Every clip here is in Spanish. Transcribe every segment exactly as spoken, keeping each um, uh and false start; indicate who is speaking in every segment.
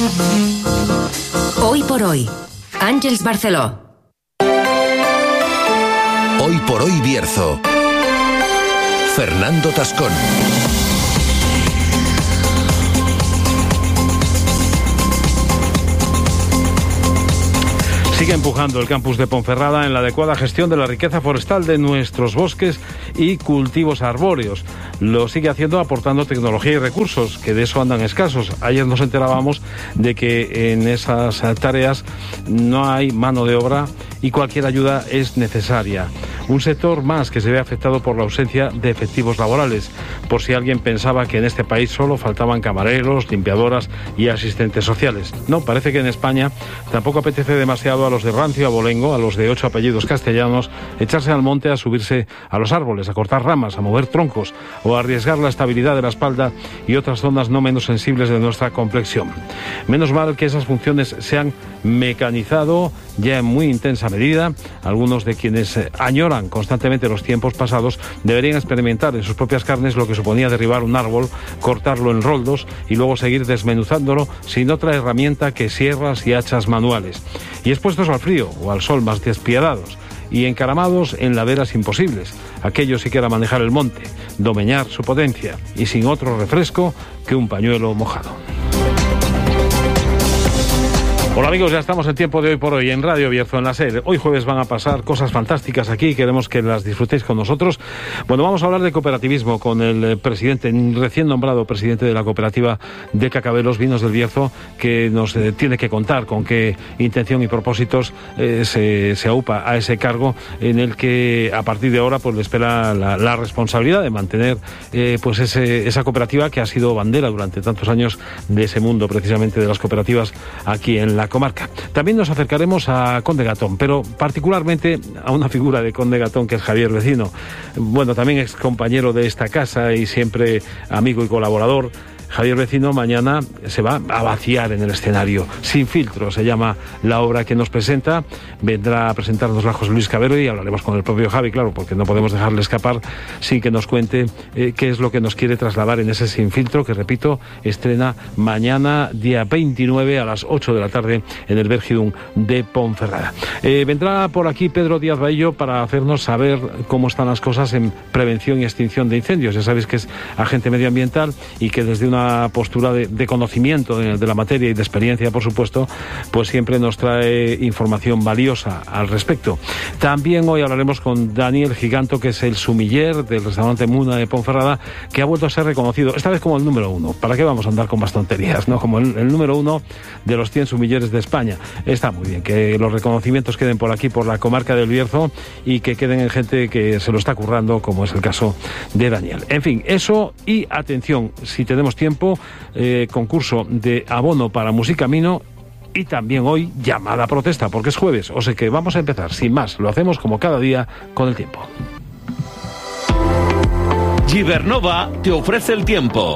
Speaker 1: Hoy por hoy, Àngels Barceló.
Speaker 2: Hoy por hoy Bierzo. Fernando Tascón.
Speaker 3: Sigue empujando el campus de Ponferrada en la adecuada gestión de la riqueza forestal de nuestros bosques y cultivos arbóreos. Lo sigue haciendo aportando tecnología y recursos, que de eso andan escasos. Ayer nos enterábamos de que en esas tareas no hay mano de obra y cualquier ayuda es necesaria. Un sector más que se ve afectado por la ausencia de efectivos laborales, por si alguien pensaba que en este país solo faltaban camareros, limpiadoras y asistentes sociales. No, parece que en España tampoco apetece demasiado a los de rancio abolengo, a los de ocho apellidos castellanos, echarse al monte a subirse a los árboles, a cortar ramas, a mover troncos o a arriesgar la estabilidad de la espalda y otras zonas no menos sensibles de nuestra complexión. Menos mal que esas funciones se han mecanizado ya en muy intensa medida. Algunos de quienes añoran constantemente los tiempos pasados deberían experimentar en sus propias carnes lo que suponía derribar un árbol, cortarlo en roldos y luego seguir desmenuzándolo sin otra herramienta que sierras y hachas manuales. Y expuestos al frío o al sol más despiadados y encaramados en laderas imposibles, aquellos sí que era manejar el monte, domeñar su potencia y sin otro refresco que un pañuelo mojado. Hola amigos, ya estamos en tiempo de Hoy por Hoy en Radio Bierzo, en la SER. Hoy jueves van a pasar cosas fantásticas aquí y queremos que las disfrutéis con nosotros. Bueno, vamos a hablar de cooperativismo con el presidente, recién nombrado presidente de la cooperativa de Cacabelos, Vinos del Bierzo, que nos eh, tiene que contar con qué intención y propósitos eh, se, se aupa a ese cargo, en el que a partir de ahora pues le espera la, la responsabilidad de mantener eh, pues ese, esa cooperativa que ha sido bandera durante tantos años de ese mundo precisamente de las cooperativas aquí en la la comarca. También nos acercaremos a Conde Gatón, pero particularmente a una figura de Conde Gatón que es Javier Vecino. Bueno, también es compañero de esta casa y siempre amigo y colaborador. Javier Vecino mañana se va a vaciar en el escenario. Sin filtro se llama la obra que nos presenta. Vendrá a presentárnosla José Luis Cabero y hablaremos con el propio Javi, claro, porque no podemos dejarle escapar sin que nos cuente eh, qué es lo que nos quiere trasladar en ese Sin filtro, que repito, estrena mañana día veintinueve a las ocho de la tarde en el Vergidum de Ponferrada. Eh, vendrá por aquí Pedro Díaz Baillo para hacernos saber cómo están las cosas en prevención y extinción de incendios. Ya sabéis que es agente medioambiental y que desde una postura de, de conocimiento de, de la materia y de experiencia, por supuesto, pues siempre nos trae información valiosa al respecto. También hoy hablaremos con Daniel Giganto, que es el sumiller del restaurante Muna de Ponferrada, que ha vuelto a ser reconocido, esta vez como el número uno. ¿Para qué vamos a andar con más tonterías, no? Como el, el número uno de los cien sumilleres de España. Está muy bien que los reconocimientos queden por aquí, por la comarca del Bierzo, y que queden en gente que se lo está currando, como es el caso de Daniel. En fin, eso y atención, si tenemos tiempo, Eh, concurso de abono para Musicamino y también hoy llamada a protesta, porque es jueves, o sea que vamos a empezar sin más, lo hacemos como cada día con el tiempo.
Speaker 2: Gibernova te ofrece el tiempo.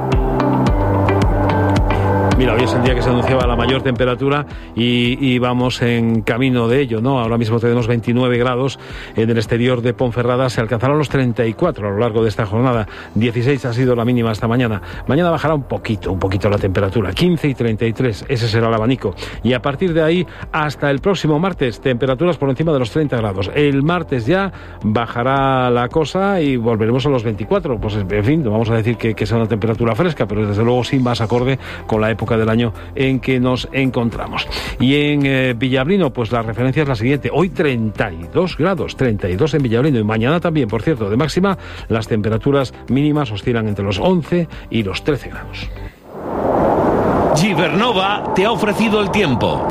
Speaker 3: Mira, hoy es el día que se anunciaba la mayor temperatura y, y vamos en camino de ello, ¿no? Ahora mismo tenemos veintinueve grados en el exterior de Ponferrada, se alcanzarán los treinta y cuatro a lo largo de esta jornada, dieciséis ha sido la mínima esta mañana. Mañana bajará un poquito, un poquito la temperatura, quince y treinta y tres, ese será el abanico. Y a partir de ahí, hasta el próximo martes, temperaturas por encima de los treinta grados. El martes ya bajará la cosa y volveremos a los veinticuatro. Pues en fin, no vamos a decir que, que sea una temperatura fresca, pero desde luego sí más acorde con la época del año en que nos encontramos. Y en eh, Villablino, pues la referencia es la siguiente: hoy treinta y dos grados, treinta y dos en Villablino, y mañana también, por cierto, de máxima, las temperaturas mínimas oscilan entre los once y los trece grados.
Speaker 2: Gibernova te ha ofrecido el tiempo.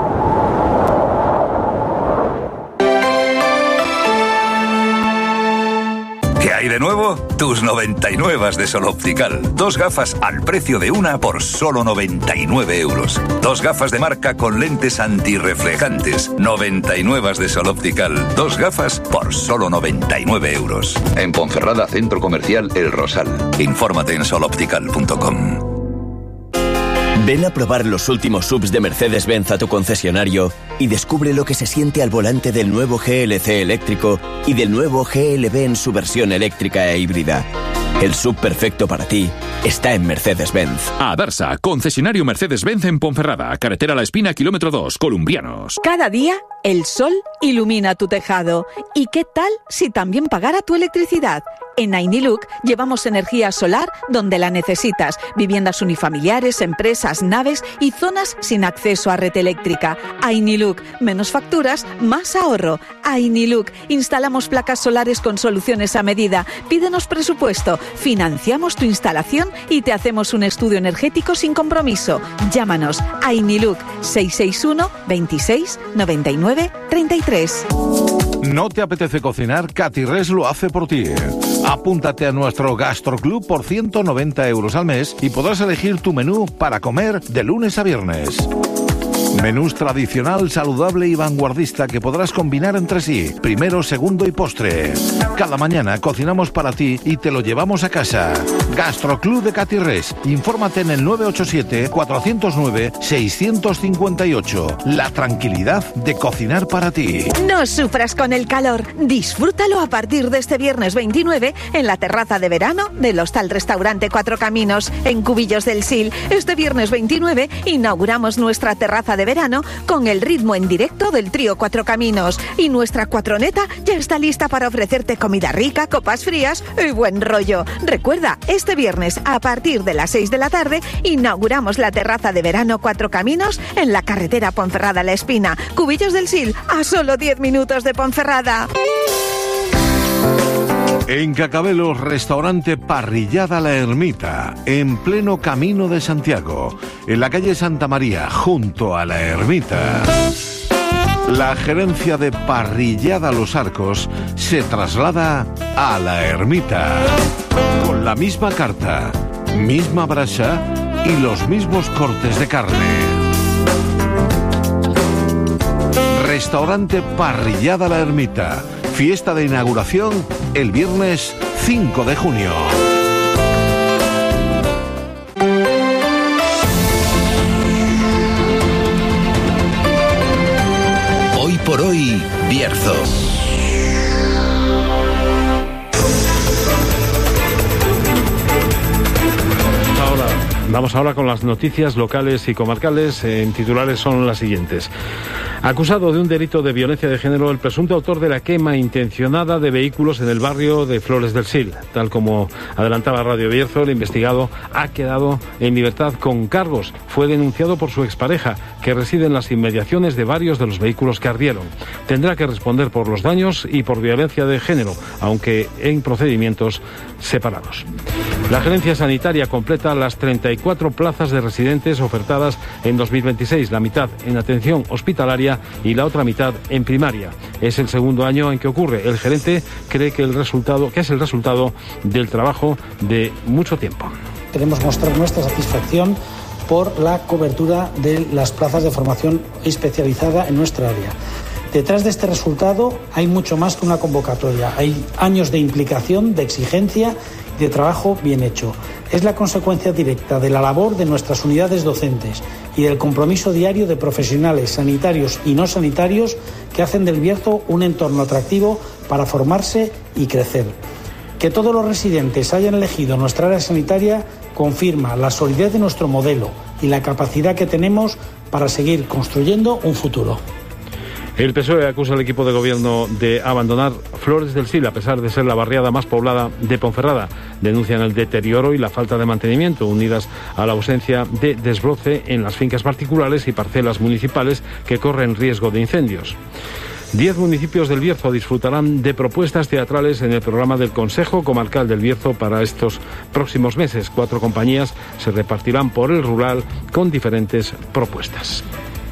Speaker 4: ¿Qué hay de nuevo? Tus noventa y nueve de Sol Optical. Dos gafas al precio de una por solo noventa y nueve euros. Dos gafas de marca con lentes antirreflejantes. noventa y nueve de Sol Optical. Dos gafas por solo noventa y nueve euros.
Speaker 5: En Ponferrada, Centro Comercial El Rosal.
Speaker 4: Infórmate en sol optical punto com.
Speaker 5: Ven a probar los últimos S U Vs de Mercedes-Benz a tu concesionario y descubre lo que se siente al volante del nuevo G L C eléctrico y del nuevo G L B en su versión eléctrica e híbrida. El S U V perfecto para ti está en Mercedes-Benz.
Speaker 6: Adarsa, concesionario Mercedes-Benz en Ponferrada, carretera La Espina, kilómetro dos, Columbianos.
Speaker 7: Cada día, el sol ilumina tu tejado. ¿Y qué tal si también pagara tu electricidad? En Ainiluk llevamos energía solar donde la necesitas. Viviendas unifamiliares, empresas, naves y zonas sin acceso a red eléctrica. Ainiluk, menos facturas, más ahorro. Ainiluk, instalamos placas solares con soluciones a medida. Pídenos presupuesto, financiamos tu instalación y te hacemos un estudio energético sin compromiso. Llámanos a Ainiluk seis seis uno, veintiséis, noventa y nueve, treinta y tres.
Speaker 8: ¿No te apetece cocinar? Catirres lo hace por ti. Apúntate a nuestro Gastroclub por ciento noventa euros al mes y podrás elegir tu menú para comer de lunes a viernes. Menús tradicional, saludable y vanguardista que podrás combinar entre sí, primero, segundo y postre. Cada mañana cocinamos para ti y te lo llevamos a casa. Gastroclub de Catirres. Infórmate en el nueve ocho siete, cuatro cero nueve, seis cinco ocho. La tranquilidad de cocinar para ti.
Speaker 7: No sufras con el calor. Disfrútalo a partir de este viernes veintinueve en la terraza de verano del Hostal Restaurante Cuatro Caminos, en Cubillos del Sil. Este viernes veintinueve inauguramos nuestra terraza de verano con el ritmo en directo del trío Cuatro Caminos. Y nuestra cuatroneta ya está lista para ofrecerte comida rica, copas frías y buen rollo. Recuerda, este viernes a partir de las seis de la tarde inauguramos la terraza de verano Cuatro Caminos en la carretera Ponferrada-La Espina, Cubillos del Sil, a solo diez minutos de Ponferrada.
Speaker 8: En Cacabelos, restaurante Parrillada La Ermita, en pleno Camino de Santiago, en la calle Santa María, junto a La Ermita. La gerencia de Parrillada Los Arcos se traslada a La Ermita, con la misma carta, misma brasa y los mismos cortes de carne. Restaurante Parrillada La Ermita. Fiesta de inauguración el viernes cinco de junio.
Speaker 2: Hoy por hoy, Bierzo.
Speaker 3: Ahora, vamos ahora con las noticias locales y comarcales. En titulares son las siguientes. Acusado de un delito de violencia de género, el presunto autor de la quema intencionada de vehículos en el barrio de Flores del Sil. Tal como adelantaba Radio Bierzo, el investigado ha quedado en libertad con cargos. Fue denunciado por su expareja, que reside en las inmediaciones de varios de los vehículos que ardieron. Tendrá que responder por los daños y por violencia de género, aunque en procedimientos separados. La Gerencia Sanitaria completa las treinta y cuatro plazas de residentes ofertadas en dos mil veintiséis, la mitad en atención hospitalaria y la otra mitad en primaria. Es el segundo año en que ocurre. El gerente cree que el resultado, que es el resultado del trabajo de mucho tiempo.
Speaker 9: Queremos mostrar nuestra satisfacción por la cobertura de las plazas de formación especializada en nuestra área. Detrás de este resultado hay mucho más que una convocatoria. Hay años de implicación, de exigencia y de trabajo bien hecho. Es la consecuencia directa de la labor de nuestras unidades docentes y del compromiso diario de profesionales sanitarios y no sanitarios que hacen del Bierzo un entorno atractivo para formarse y crecer. Que todos los residentes hayan elegido nuestra área sanitaria confirma la solidez de nuestro modelo y la capacidad que tenemos para seguir construyendo un futuro.
Speaker 3: El P S O E acusa al equipo de gobierno de abandonar Flores del Sil, a pesar de ser la barriada más poblada de Ponferrada. Denuncian el deterioro y la falta de mantenimiento, unidas a la ausencia de desbroce en las fincas particulares y parcelas municipales que corren riesgo de incendios. Diez municipios del Bierzo disfrutarán de propuestas teatrales en el programa del Consejo Comarcal del Bierzo para estos próximos meses. Cuatro compañías se repartirán por el rural con diferentes propuestas.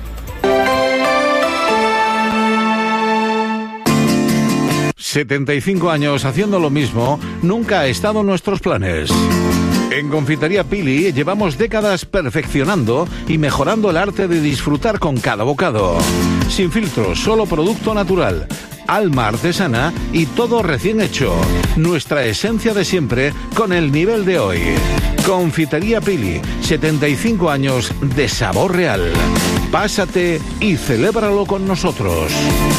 Speaker 8: setenta y cinco años haciendo lo mismo nunca ha estado en nuestros planes. En Confitería Pili llevamos décadas perfeccionando y mejorando el arte de disfrutar con cada bocado. Sin filtros, solo producto natural. alma artesana y todo recién hecho. Nuestra esencia de siempre con el nivel de hoy. Confitería Pili, setenta y cinco años de sabor real. Pásate y celébralo con nosotros.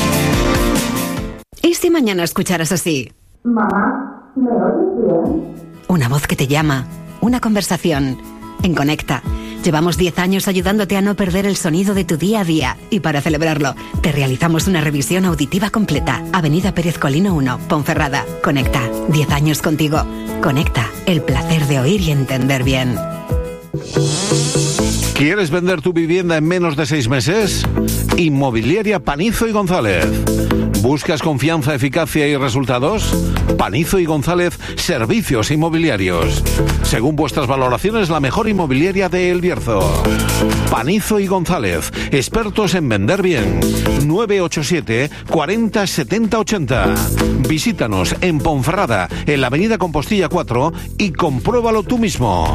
Speaker 1: ¿Y si mañana escucharas así?
Speaker 10: Mamá, ¿me oyes bien?
Speaker 1: Una voz que te llama, una conversación. En Conecta, llevamos diez años ayudándote a no perder el sonido de tu día a día. Y para celebrarlo, te realizamos una revisión auditiva completa. Avenida Pérez Colino uno, Ponferrada. Conecta, diez años contigo. Conecta, el placer de oír y entender bien.
Speaker 8: ¿Quieres vender tu vivienda en menos de seis meses? Inmobiliaria Panizo y González. ¿Buscas confianza, eficacia y resultados? Panizo y González, servicios inmobiliarios. Según vuestras valoraciones, la mejor inmobiliaria de El Bierzo. Panizo y González, expertos en vender bien. nueve ocho siete, cuarenta, setenta, ochenta. Visítanos en Ponferrada, en la avenida Compostilla cuatro, y compruébalo tú mismo.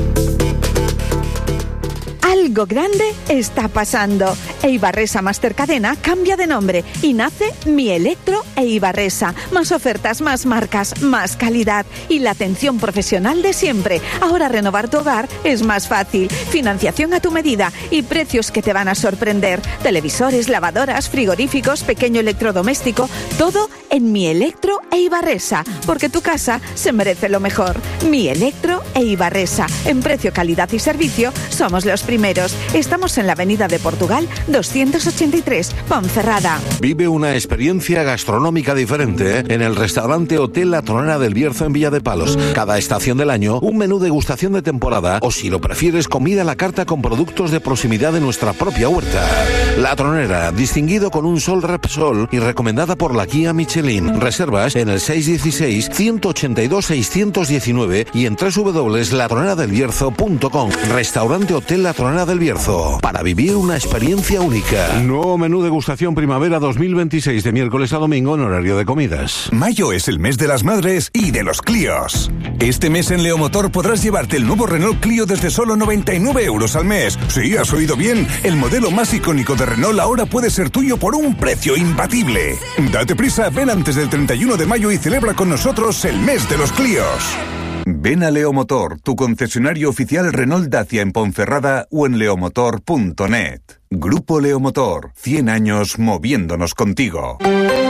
Speaker 7: Algo grande está pasando. Eibarresa Master Cadena cambia de nombre y nace Mi Electro Eibarresa. Más ofertas, más marcas, más calidad y la atención profesional de siempre. Ahora renovar tu hogar es más fácil. Financiación a tu medida y precios que te van a sorprender. Televisores, lavadoras, frigoríficos, pequeño electrodoméstico, todo en Mi Electro Eibarresa. Porque tu casa se merece lo mejor. Mi Electro Eibarresa. En precio, calidad y servicio somos los primeros. Estamos en la Avenida de Portugal doscientos ochenta y tres, Ponferrada.
Speaker 8: Vive una experiencia gastronómica diferente en el restaurante Hotel La Tronera del Bierzo en Villa de Palos. Cada estación del año, un menú degustación de temporada o, si lo prefieres, comida a la carta con productos de proximidad de nuestra propia huerta. La Tronera, distinguido con un Sol Repsol y recomendada por la guía Michelin. Reservas en el seis uno seis, uno ocho dos, seis uno nueve y en doble u doble u doble u punto la tronera del bierzo punto com. Restaurante Hotel La Tronera del Bierzo, para vivir una experiencia única. Nuevo menú degustación primavera dos mil veintiséis de miércoles a domingo en horario de comidas.
Speaker 4: Mayo es el mes de las madres y de los Clios. Este mes en Leomotor podrás llevarte el nuevo Renault Clio desde solo noventa y nueve euros al mes. Sí, has oído bien. El modelo más icónico de Renault ahora puede ser tuyo por un precio imbatible. Date prisa, ven antes del treinta y uno de mayo y celebra con nosotros el mes de los Clios. Ven a Leomotor, tu concesionario oficial Renault Dacia en Ponferrada o en leomotor punto net. Grupo Leomotor, cien años moviéndonos contigo.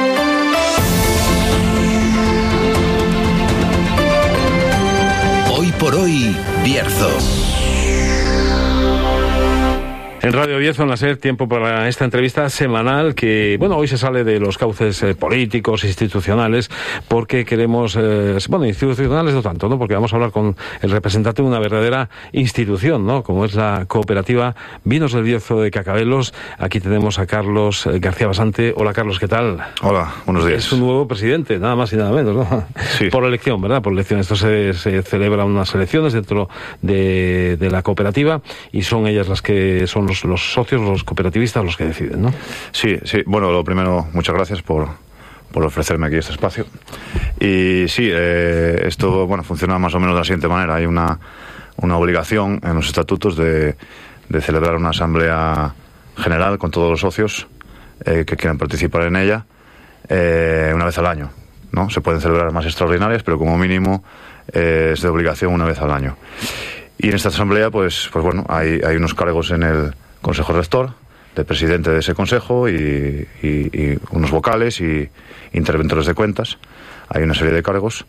Speaker 2: Hoy por hoy, Bierzo.
Speaker 3: En Radio Bierzo, en la SER, tiempo para esta entrevista semanal que, bueno, hoy se sale de los cauces eh, políticos, institucionales, porque queremos, eh, bueno, institucionales no tanto, ¿no? Porque vamos a hablar con el representante de una verdadera institución, ¿no? Como es la cooperativa Vinos del Bierzo de Cacabelos. Aquí tenemos a Carlos eh, García Basante. Hola, Carlos, ¿qué tal?
Speaker 11: Hola, buenos días.
Speaker 3: Es un nuevo presidente, nada más y nada menos, ¿no?
Speaker 11: Sí.
Speaker 3: Por elección, ¿verdad? Por elección. Esto se, se celebran unas elecciones dentro de, de la cooperativa y son ellas las que son los, los socios, los cooperativistas, los que deciden, ¿no?
Speaker 11: Sí, sí. Bueno, lo primero, muchas gracias por, por ofrecerme aquí este espacio. Y sí, eh, esto, bueno, funciona más o menos de la siguiente manera. Hay una, una obligación en los estatutos de, de celebrar una asamblea general con todos los socios eh, que quieran participar en ella eh, una vez al año, ¿no? Se pueden celebrar más extraordinarias, pero como mínimo eh, es de obligación una vez al año. Y en esta asamblea, pues, pues bueno, hay, hay unos cargos en el Consejo Rector, de presidente de ese consejo y, y, y unos vocales y interventores de cuentas. Hay una serie de cargos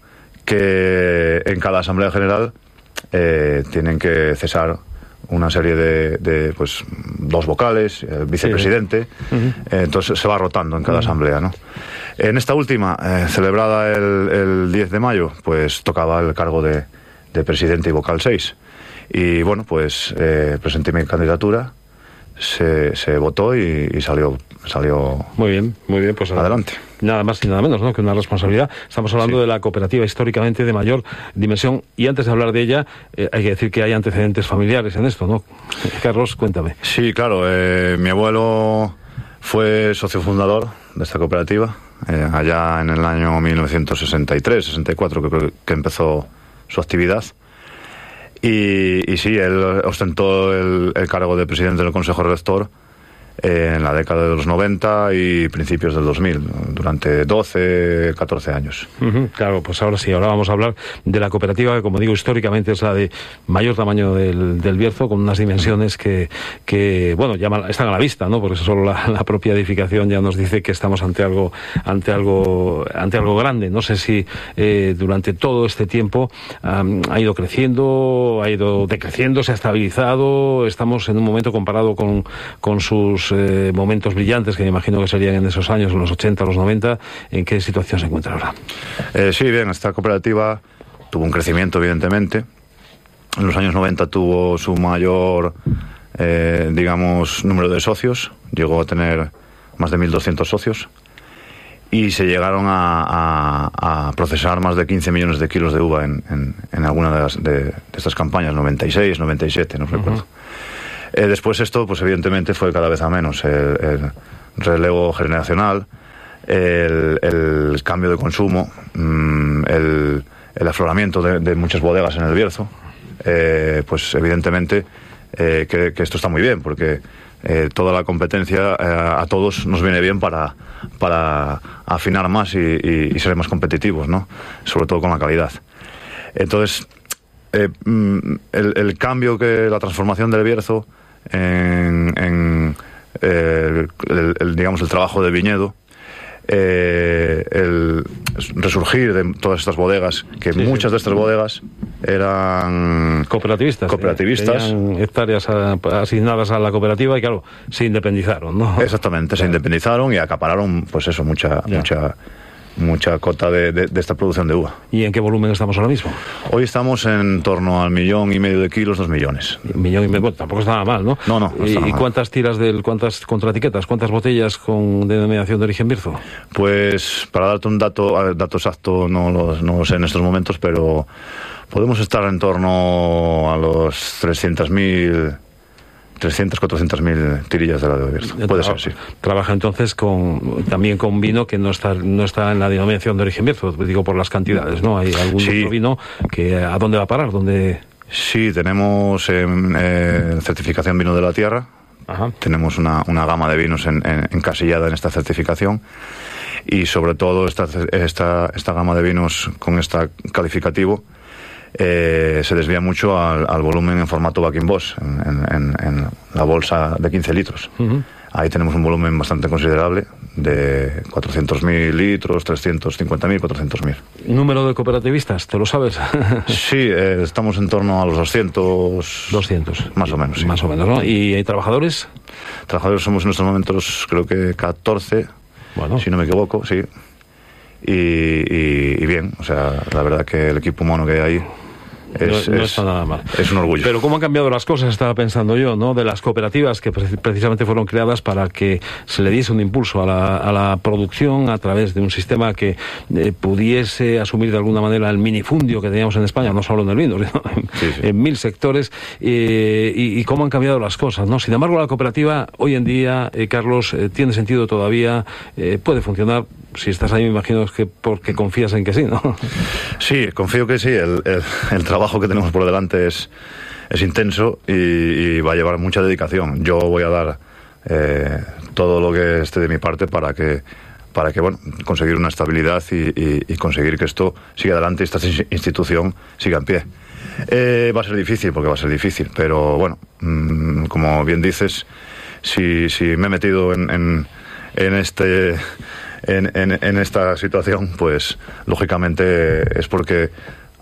Speaker 11: que en cada asamblea general eh, tienen que cesar una serie de, de pues dos vocales, el vicepresidente. Sí. Uh-huh. eh, entonces se va rotando en cada uh-huh. asamblea, ¿no? En esta última, eh, celebrada el, el diez de mayo, pues tocaba el cargo de, de presidente y vocal seis. Y bueno, pues eh, presenté mi candidatura, se, se votó y, y salió salió
Speaker 3: muy bien, muy bien, pues
Speaker 11: adelante.
Speaker 3: Nada más y nada menos, ¿no? Que una responsabilidad. Estamos hablando sí. de la cooperativa históricamente de mayor dimensión y antes de hablar de ella eh, hay que decir que hay antecedentes familiares en esto, ¿no? Carlos, cuéntame.
Speaker 11: Sí, claro. Eh, mi abuelo fue socio fundador de esta cooperativa eh, allá en el año mil novecientos sesenta y tres, sesenta y cuatro que, que empezó su actividad. Y, y sí, él ostentó el, el cargo de presidente del Consejo Rector eh, en la década de los noventa y principios del dos mil, durante doce, catorce años.
Speaker 3: Uh-huh, claro, pues ahora sí, ahora vamos a hablar de la cooperativa, que como digo, históricamente es la de mayor tamaño del, del Bierzo, con unas dimensiones que, que bueno, llaman, están a la vista, ¿no? Porque solo la, la propia edificación ya nos dice que estamos ante algo, ante algo, ante algo grande. No sé si eh, durante todo este tiempo um, ha ido creciendo, ha ido decreciendo, se ha estabilizado. Estamos en un momento comparado con, con sus eh, momentos brillantes, que me imagino que serían en esos años, en los ochenta, los noventa. ¿En qué situación se encuentra ahora?
Speaker 11: Eh, sí, bien, esta cooperativa tuvo un crecimiento, evidentemente. En los años noventa tuvo su mayor, eh, digamos, número de socios. Llegó a tener más de mil doscientos socios. Y se llegaron a, a, a procesar más de quince millones de kilos de uva en, en, en alguna de, las, de, de estas campañas, noventa y seis, noventa y siete, no uh-huh. recuerdo. Eh, después esto, pues evidentemente, fue cada vez a menos. El, el relevo generacional, el, el cambio de consumo, mmm, el, el afloramiento de, de muchas bodegas en el Bierzo, eh, pues evidentemente eh, que, que esto está muy bien, porque eh, toda la competencia eh, a todos nos viene bien para, para afinar más y, y, y ser más competitivos, ¿no? Sobre todo con la calidad. Entonces, eh, el, el cambio, que la transformación del Bierzo en, en eh, el, el, digamos, el trabajo de viñedo, eh, el resurgir de todas estas bodegas, que sí, muchas sí. de estas bodegas eran
Speaker 3: cooperativistas,
Speaker 11: cooperativistas.
Speaker 3: Tenían hectáreas a, asignadas a la cooperativa y claro, se independizaron, ¿no?
Speaker 11: Exactamente, claro. Se independizaron y acapararon, pues eso, mucha, ya. mucha, mucha cota de, de, de esta producción de uva.
Speaker 3: ¿Y en qué volumen estamos ahora mismo?
Speaker 11: Hoy estamos en torno al millón y medio de kilos, dos millones.
Speaker 3: Un millón y medio, bueno, tampoco está nada mal, ¿no?
Speaker 11: No, no. no
Speaker 3: ¿Y,
Speaker 11: ¿Y
Speaker 3: cuántas tiras del, cuántas contraetiquetas, cuántas botellas con denominación de origen Bierzo?
Speaker 11: Pues para darte un dato, dato exacto no lo, no lo sé en estos momentos, pero podemos estar en torno a los trescientos mil, trescientas, cuatrocientas mil tirillas de la de Bierzo. Puede ser, sí.
Speaker 3: Trabaja entonces con también con vino que no está no está en la denominación de origen Bierzo, digo por las cantidades, ¿no? Hay algún
Speaker 11: sí.
Speaker 3: otro vino que ¿a dónde va a parar? ¿Dónde?
Speaker 11: Sí, tenemos eh, eh, certificación vino de la tierra. Ajá. Tenemos una, una gama de vinos en, en, encasillada en esta certificación. Y sobre todo esta, esta, esta gama de vinos con este calificativo eh, se desvía mucho al, al volumen en formato Back in Boss, en, en, en la bolsa de quince litros. Uh-huh. Ahí tenemos un volumen bastante considerable de cuatrocientos mil litros, trescientos cincuenta mil, cuatrocientos mil.
Speaker 3: ¿Número de cooperativistas? ¿Te lo sabes?
Speaker 11: Sí, eh, estamos en torno a los doscientos.
Speaker 3: doscientos.
Speaker 11: Más o menos, sí.
Speaker 3: Más o menos, ¿no? ¿Y hay trabajadores?
Speaker 11: Trabajadores somos en estos momentos, creo que catorce, bueno. si no me equivoco, sí. Y, y, y bien, o sea, la verdad que el equipo humano que hay ahí Es,
Speaker 3: no, no
Speaker 11: es,
Speaker 3: está nada mal.
Speaker 11: Es un orgullo.
Speaker 3: Pero cómo han cambiado las cosas, estaba pensando yo, ¿no? De las cooperativas que pre- precisamente fueron creadas para que se le diese un impulso a la, a la producción a través de un sistema que eh, pudiese asumir de alguna manera el minifundio que teníamos en España, no solo en el vino, sino en, sí, sí. en mil sectores, eh, y, y cómo han cambiado las cosas, ¿no? Sin embargo, la cooperativa hoy en día, eh, Carlos, eh, tiene sentido todavía, eh, puede funcionar. Si estás ahí, me imagino que porque confías en que sí, ¿no?
Speaker 11: Sí, confío que sí. El, el, el trabajo que tenemos por delante es, es intenso y, y va a llevar mucha dedicación. Yo voy a dar eh, todo lo que esté de mi parte para que, para que bueno, conseguir una estabilidad y, y, y conseguir que esto siga adelante y esta institución siga en pie. Eh, va a ser difícil, porque va a ser difícil, pero bueno, mmm, como bien dices, si, si me he metido en, en, en este... En, en, en esta situación, pues lógicamente es porque,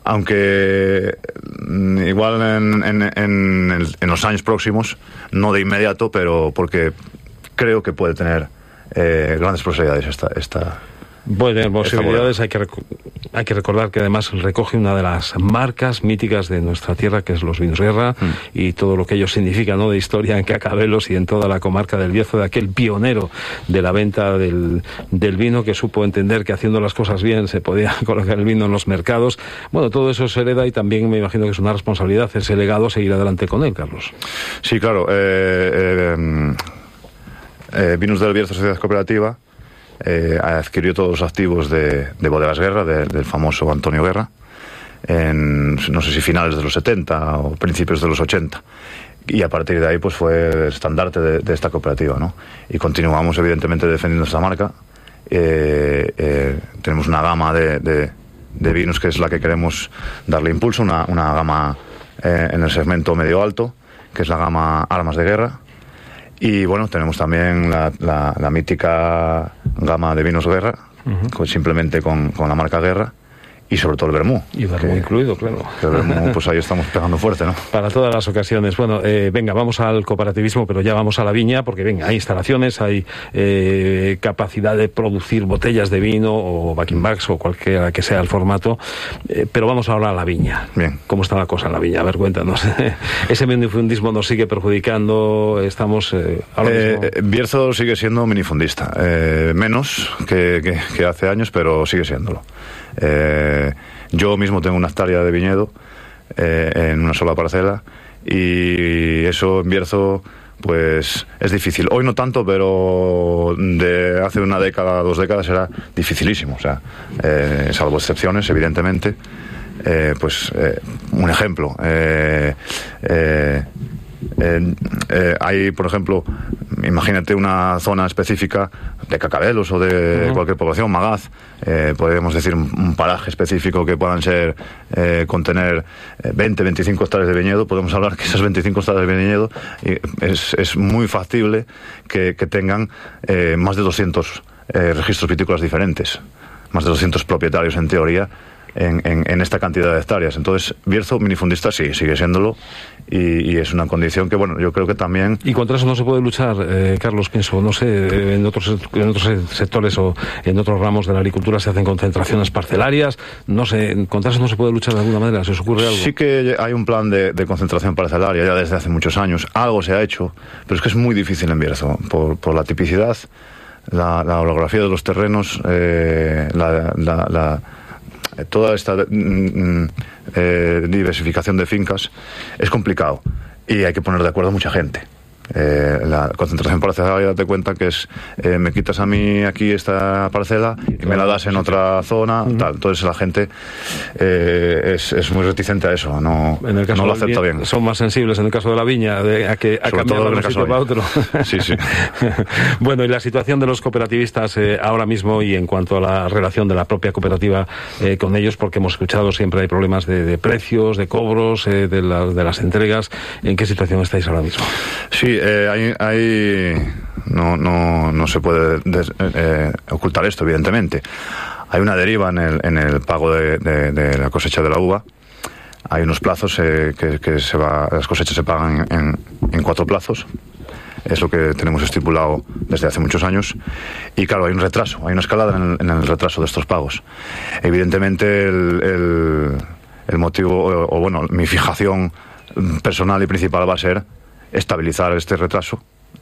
Speaker 11: aunque igual en, en, en, en los años próximos, no de inmediato, pero porque creo que puede tener eh, grandes posibilidades esta, esta
Speaker 3: Puede tener posibilidades. Hay que, rec- hay que recordar que además recoge una de las marcas míticas de nuestra tierra, que es los vinos Guerra, mm. y todo lo que ello significa, ¿no? De historia en Cacabelos y en toda la comarca del Bierzo, de aquel pionero de la venta del, del vino, que supo entender que haciendo las cosas bien se podía colocar el vino en los mercados. Bueno, todo eso se hereda y también me imagino que es una responsabilidad ese legado, seguir adelante con él, Carlos.
Speaker 11: Sí, claro. Eh, eh, eh, Vinos del Bierzo Sociedad Cooperativa Eh, adquirió todos los activos de, de Bodegas Guerra, de, del famoso Antonio Guerra, en no sé si finales de los setenta o principios de los ochenta, y a partir de ahí pues fue el estandarte de, de esta cooperativa, ¿no? Y continuamos evidentemente defendiendo esta marca. Eh, eh, tenemos una gama de, de, de vinos que es la que queremos darle impulso, una, una gama eh, en el segmento medio alto, que es la gama Armas de Guerra. Y bueno, tenemos también la, la, la mítica gama de vinos Guerra, uh-huh. con, simplemente con, con la marca Guerra. Y sobre todo el vermú.
Speaker 3: Y vermú incluido, claro.
Speaker 11: El vermú, pues ahí estamos pegando fuerte, ¿no?
Speaker 3: Para todas las ocasiones. Bueno, eh, venga, vamos al cooperativismo, pero ya vamos a la viña, porque venga, hay instalaciones, hay eh, capacidad de producir botellas de vino o backing bags o cualquiera que sea el formato, eh, pero vamos ahora a la viña.
Speaker 11: Bien.
Speaker 3: ¿Cómo está la cosa en la viña? A ver, cuéntanos. Ese minifundismo nos sigue perjudicando, estamos... Eh, ahora
Speaker 11: eh,
Speaker 3: mismo...
Speaker 11: Bierzo sigue siendo minifundista, eh, menos que, que, que hace años, pero sigue siéndolo. Eh, yo mismo tengo una hectárea de viñedo eh, en una sola parcela y eso en Bierzo pues es difícil. Hoy no tanto, pero de hace una década, dos décadas era dificilísimo. O sea, eh, salvo excepciones, evidentemente. Eh, pues eh, un ejemplo. Eh, eh, Eh, eh, hay, por ejemplo, imagínate una zona específica de Cacabelos o de uh-huh. cualquier población, Magaz, eh, podemos decir un, un paraje específico que puedan ser, eh, contener veinte, veinticinco hectáreas de viñedo. Podemos hablar que esas veinticinco hectáreas de viñedo y es, es muy factible que, que tengan eh, más de doscientos eh, registros vitícolas diferentes, más de doscientos propietarios en teoría. En, en, en esta cantidad de hectáreas. Entonces, Bierzo, minifundista, sí, sigue siéndolo, y, y es una condición que, bueno, yo creo que también...
Speaker 3: Y contra eso no se puede luchar, eh, Carlos, pienso, no sé, en otros, en otros sectores o en otros ramos de la agricultura se hacen concentraciones parcelarias, no sé, contra eso no se puede luchar de alguna manera, ¿se os ocurre algo?
Speaker 11: Sí que hay un plan de, de concentración parcelaria ya desde hace muchos años, algo se ha hecho, pero es que es muy difícil en Bierzo, por, por la tipicidad, la, la orografía de los terrenos, eh, la... la, la toda esta mm, eh, diversificación de fincas es complicado y hay que poner de acuerdo a mucha gente. Eh, la concentración parcelaria, date cuenta que es eh, me quitas a mí aquí esta parcela y me la das en otra zona, uh-huh. tal. Entonces la gente eh, es, es muy reticente a eso, no,
Speaker 3: en el caso
Speaker 11: no lo acepta bien.
Speaker 3: Son más sensibles en el caso de la viña de, a que a cambiar de un sitio para otro.
Speaker 11: Sí, sí.
Speaker 3: Bueno, y la situación de los cooperativistas eh, ahora mismo y en cuanto a la relación de la propia cooperativa eh, con ellos, porque hemos escuchado siempre hay problemas de, de precios, de cobros, eh, de, la, de las entregas. ¿En qué situación estáis ahora mismo?
Speaker 11: Sí, eh, hay, hay no, no, no se puede des, eh, ocultar esto, evidentemente. Hay una deriva en el, en el pago de, de, de la cosecha de la uva. Hay unos plazos eh, que, que se va, las cosechas se pagan en, en cuatro plazos. Es lo que tenemos estipulado desde hace muchos años. Y claro, hay un retraso, hay una escalada en el, en el retraso de estos pagos. Evidentemente, el, el, el motivo, o, o bueno, mi fijación personal y principal va a ser estabilizar este retraso,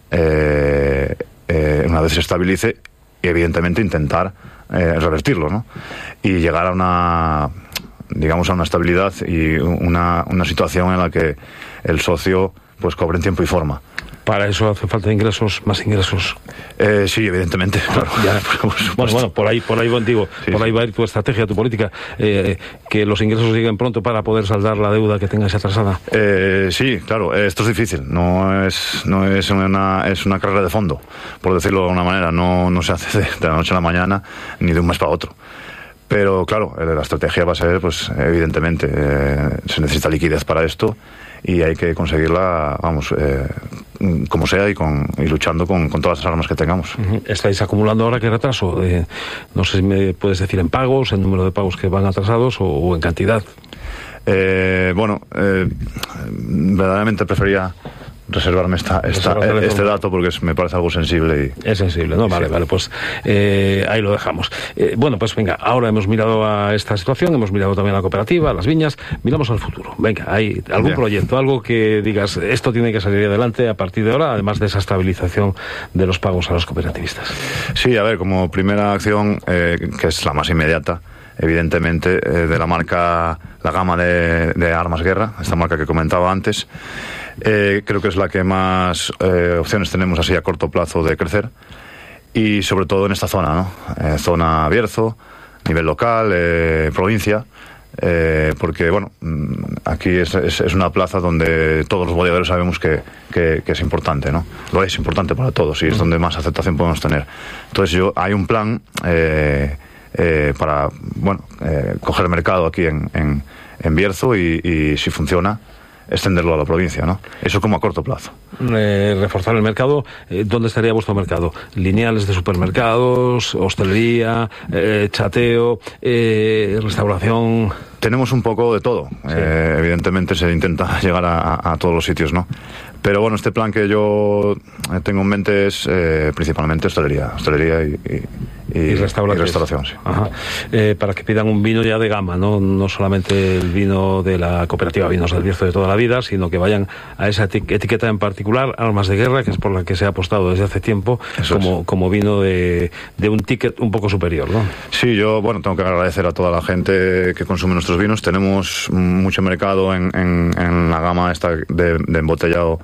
Speaker 11: eh, eh, una vez se estabilice, y evidentemente intentar eh, revertirlo, ¿no? Y llegar a una, digamos, a una estabilidad y una, una situación en la que el socio pues cobre en tiempo y forma.
Speaker 3: Para eso hace falta ingresos, más ingresos.
Speaker 11: Eh, sí, evidentemente, claro.
Speaker 3: Ya, bueno, bueno, por ahí, por ahí, digo, sí, por ahí sí. va a ir tu estrategia, tu política, eh, que los ingresos lleguen pronto para poder saldar la deuda que tengáis atrasada.
Speaker 11: Eh, sí, claro, esto es difícil, no es, no es una, es una carrera de fondo, por decirlo de alguna manera, no, no se hace de, de la noche a la mañana ni de un mes para otro. Pero claro, la estrategia va a ser, pues, evidentemente, eh, se necesita liquidez para esto. Y hay que conseguirla, vamos, eh, como sea y, con, y luchando con, con todas las armas que tengamos.
Speaker 3: ¿Estáis acumulando ahora qué retraso? Eh, no sé si me puedes decir en pagos, en número de pagos que van atrasados o, o en cantidad.
Speaker 11: Eh, bueno, eh, verdaderamente prefería reservarme esta, esta, este dato porque es, me parece algo sensible. Y...
Speaker 3: Es sensible, ¿no? Vale, sí. vale, pues eh, ahí lo dejamos. Eh, bueno, pues venga, ahora hemos mirado a esta situación, hemos mirado también a la cooperativa, a las viñas, miramos al futuro. Venga, hay algún Bien. proyecto, algo que digas, esto tiene que salir adelante a partir de ahora, además de esa estabilización de los pagos a los cooperativistas.
Speaker 11: Sí, a ver, como primera acción, eh, que es la más inmediata, evidentemente, eh, de la marca, la gama de, de Armas Guerra, esta marca que comentaba antes, eh, creo que es la que más eh, opciones tenemos así a corto plazo de crecer, y sobre todo en esta zona, ¿no? Eh, zona Bierzo, nivel local, eh, provincia, Eh, porque, bueno, aquí es, es, es una plaza donde todos los bodegueros sabemos que, que, que es importante, ¿no? Lo es importante para todos y es donde más aceptación podemos tener. Entonces, yo hay un plan eh, eh, para, bueno, eh, coger el mercado aquí en, en, en Bierzo y, y, si funciona, extenderlo a la provincia, ¿no? Eso como a corto plazo.
Speaker 3: Eh, reforzar el mercado. Eh, ¿Dónde estaría vuestro mercado? Lineales de supermercados, hostelería, eh, chateo, eh, restauración.
Speaker 11: Tenemos un poco de todo. Sí. Eh, evidentemente se intenta llegar a, a, a todos los sitios, ¿no? Pero bueno, este plan que yo tengo en mente es eh, principalmente hostelería, hostelería y, y, y,
Speaker 3: y restauración.
Speaker 11: Y restauración sí.
Speaker 3: Ajá. Eh, para que pidan un vino ya de gama, ¿no? No solamente el vino de la cooperativa Vinos del Bierzo de toda la vida, sino que vayan a esa etiqueta en particular, Almas de Guerra, que es por la que se ha apostado desde hace tiempo, como, es. como vino de, de un ticket un poco superior, ¿no?
Speaker 11: Sí, yo, bueno, tengo que agradecer a toda la gente que consume nuestros vinos. Tenemos mucho mercado en, en, en la gama esta de, de embotellado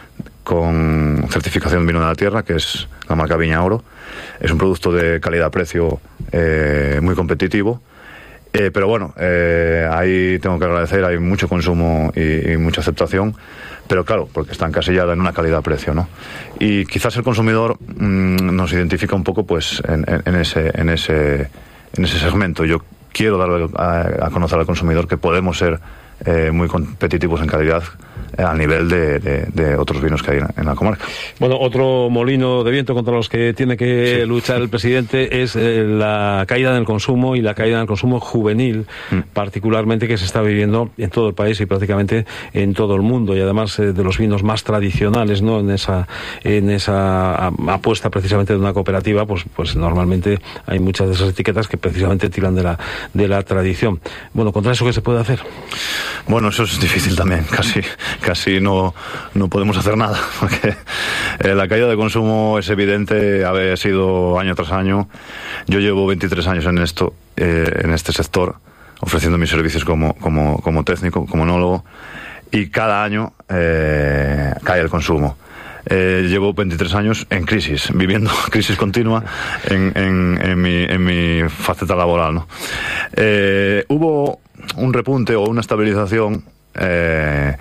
Speaker 11: con certificación Vino de la Tierra, que es la marca Viña Oro. Es un producto de calidad-precio eh, muy competitivo, eh, pero bueno, eh, ahí tengo que agradecer, hay mucho consumo y, y mucha aceptación, pero claro, porque está encasillada en una calidad-precio, ¿no? Y quizás el consumidor mmm, nos identifica un poco pues en, en, en, ese, en, ese, en ese segmento. Yo quiero darle a, a conocer al consumidor que podemos ser eh, muy competitivos en calidad al nivel de, de, de otros vinos que hay en la comarca.
Speaker 3: Bueno, otro molino de viento contra los que tiene que sí. luchar el presidente es eh, la caída en el consumo y la caída en el consumo juvenil, mm. particularmente, que se está viviendo en todo el país y prácticamente en todo el mundo, y además eh, de los vinos más tradicionales, ¿no? En esa en esa apuesta precisamente de una cooperativa, pues pues normalmente hay muchas de esas etiquetas que precisamente tiran de la de la tradición. Bueno, contra eso, ¿qué se puede hacer?
Speaker 11: Bueno, eso es difícil también, casi casi no, no podemos hacer nada, porque eh, la caída de consumo es evidente, ha sido año tras año. Yo llevo veintitrés años en esto, eh, en este sector, ofreciendo mis servicios como, como, como técnico, como enólogo, y cada año eh, cae el consumo. Eh, llevo veintitrés años en crisis, viviendo crisis continua en, en, en, mi, en mi faceta laboral, ¿no? Eh, hubo un repunte o una estabilización eh,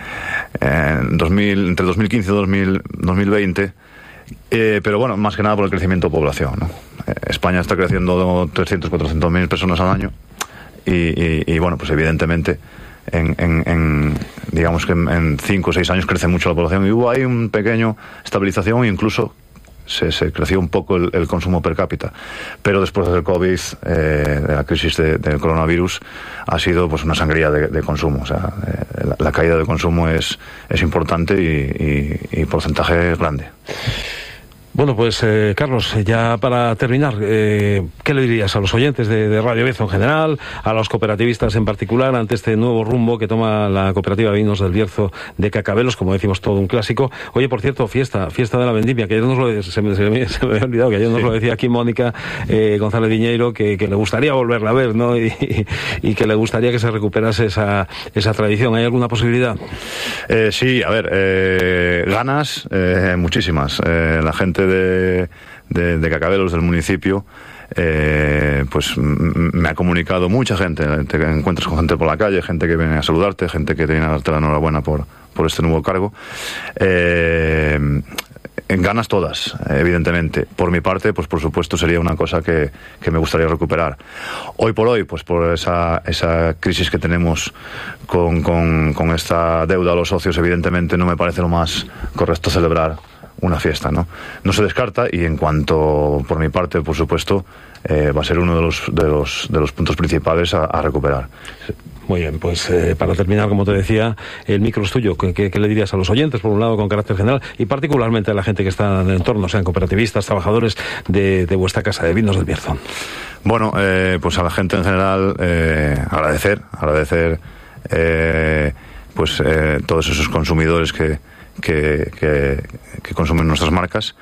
Speaker 11: en dos mil, entre dos mil quince y dos mil veinte, eh, pero bueno, más que nada por el crecimiento de población, ¿no? Eh, España está creciendo trescientos, cuatrocientos mil personas al año y, y, y bueno, pues evidentemente En, en, en digamos que en cinco o seis años crece mucho la población, y hubo ahí un pequeño estabilización e incluso se, se creció un poco el, el consumo per cápita, pero después del COVID, eh, de la crisis de, del coronavirus, ha sido pues una sangría de, de consumo. O sea, eh, la, la caída de consumo es, es importante y, y, y porcentaje grande.
Speaker 3: Bueno, pues eh, Carlos, ya para terminar, eh, ¿qué le dirías a los oyentes de, de Radio Bierzo en general, a los cooperativistas en particular, ante este nuevo rumbo que toma la cooperativa Vinos del Bierzo de Cacabelos, como decimos, todo un clásico? Oye, por cierto, fiesta, fiesta de la vendimia, que ayer nos lo, se, me, se, me, se me había olvidado, que ayer nos sí. lo decía aquí Mónica eh, González Viñeiro, que, que le gustaría volverla a ver, ¿no? Y, y, y que le gustaría que se recuperase esa, esa tradición. ¿Hay alguna posibilidad?
Speaker 11: Eh, sí, a ver, eh, ganas, eh, muchísimas. Eh, la gente De, de, de Cacabelos, del municipio, eh, pues m- me ha comunicado mucha gente. Te encuentras con gente por la calle, gente que viene a saludarte, gente que te viene a darte la enhorabuena por, por este nuevo cargo. Eh, en ganas todas, evidentemente. Por mi parte, pues por supuesto sería una cosa que, que me gustaría recuperar. Hoy por hoy, pues por esa, esa crisis que tenemos con, con, con esta deuda a los socios, evidentemente no me parece lo más correcto celebrar una fiesta, ¿no? No se descarta, y en cuanto, por mi parte, por supuesto, eh, va a ser uno de los de los de los puntos principales a, a recuperar.
Speaker 3: Muy bien, pues eh, para terminar, como te decía, el micro es tuyo. ¿Qué, qué, qué le dirías a los oyentes, por un lado, con carácter general, y particularmente a la gente que está en el entorno, sean cooperativistas, trabajadores de, de vuestra casa de Vinos del Bierzo?
Speaker 11: Bueno, eh, pues a la gente en general, eh, agradecer, agradecer eh, pues eh, todos esos consumidores que Que, que, que consumen nuestras marcas,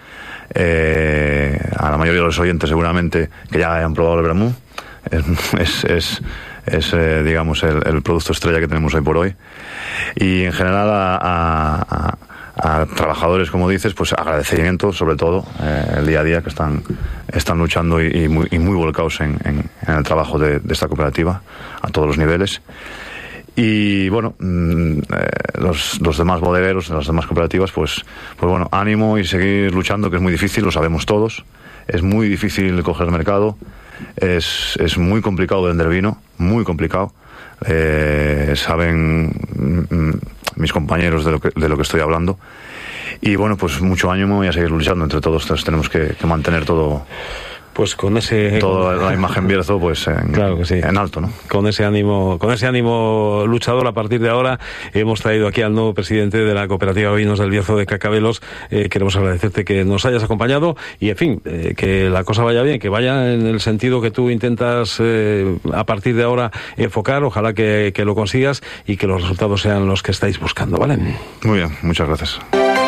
Speaker 11: eh, a la mayoría de los oyentes seguramente que ya hayan probado el vermú. Es, es, es eh, digamos el, el producto estrella que tenemos hoy por hoy, y en general a, a, a trabajadores, como dices, pues agradecimiento sobre todo eh, el día a día que están, están luchando y, y, muy, y muy volcados en, en, en el trabajo de, de esta cooperativa a todos los niveles. Y bueno, mmm, eh, los, los demás bodegueros, las demás cooperativas, pues, pues bueno, ánimo y seguir luchando, que es muy difícil, lo sabemos todos. Es muy difícil coger el mercado, es, es muy complicado vender vino, muy complicado. Eh, saben mm, mis compañeros de lo, que, de lo que estoy hablando. Y bueno, pues mucho ánimo y a seguir luchando entre todos. Entonces tenemos que, que mantener todo...
Speaker 3: Pues con ese...
Speaker 11: Toda la imagen Bierzo, pues en,
Speaker 3: claro que sí,
Speaker 11: en alto, ¿no?
Speaker 3: Con ese ánimo, con ese ánimo luchador, a partir de ahora hemos traído aquí al nuevo presidente de la Cooperativa Vinos del Bierzo de Cacabelos. Eh, queremos agradecerte que nos hayas acompañado y, en fin, eh, que la cosa vaya bien, que vaya en el sentido que tú intentas eh, a partir de ahora enfocar. Ojalá que, que lo consigas y que los resultados sean los que estáis buscando, ¿vale?
Speaker 11: Muy bien, muchas gracias.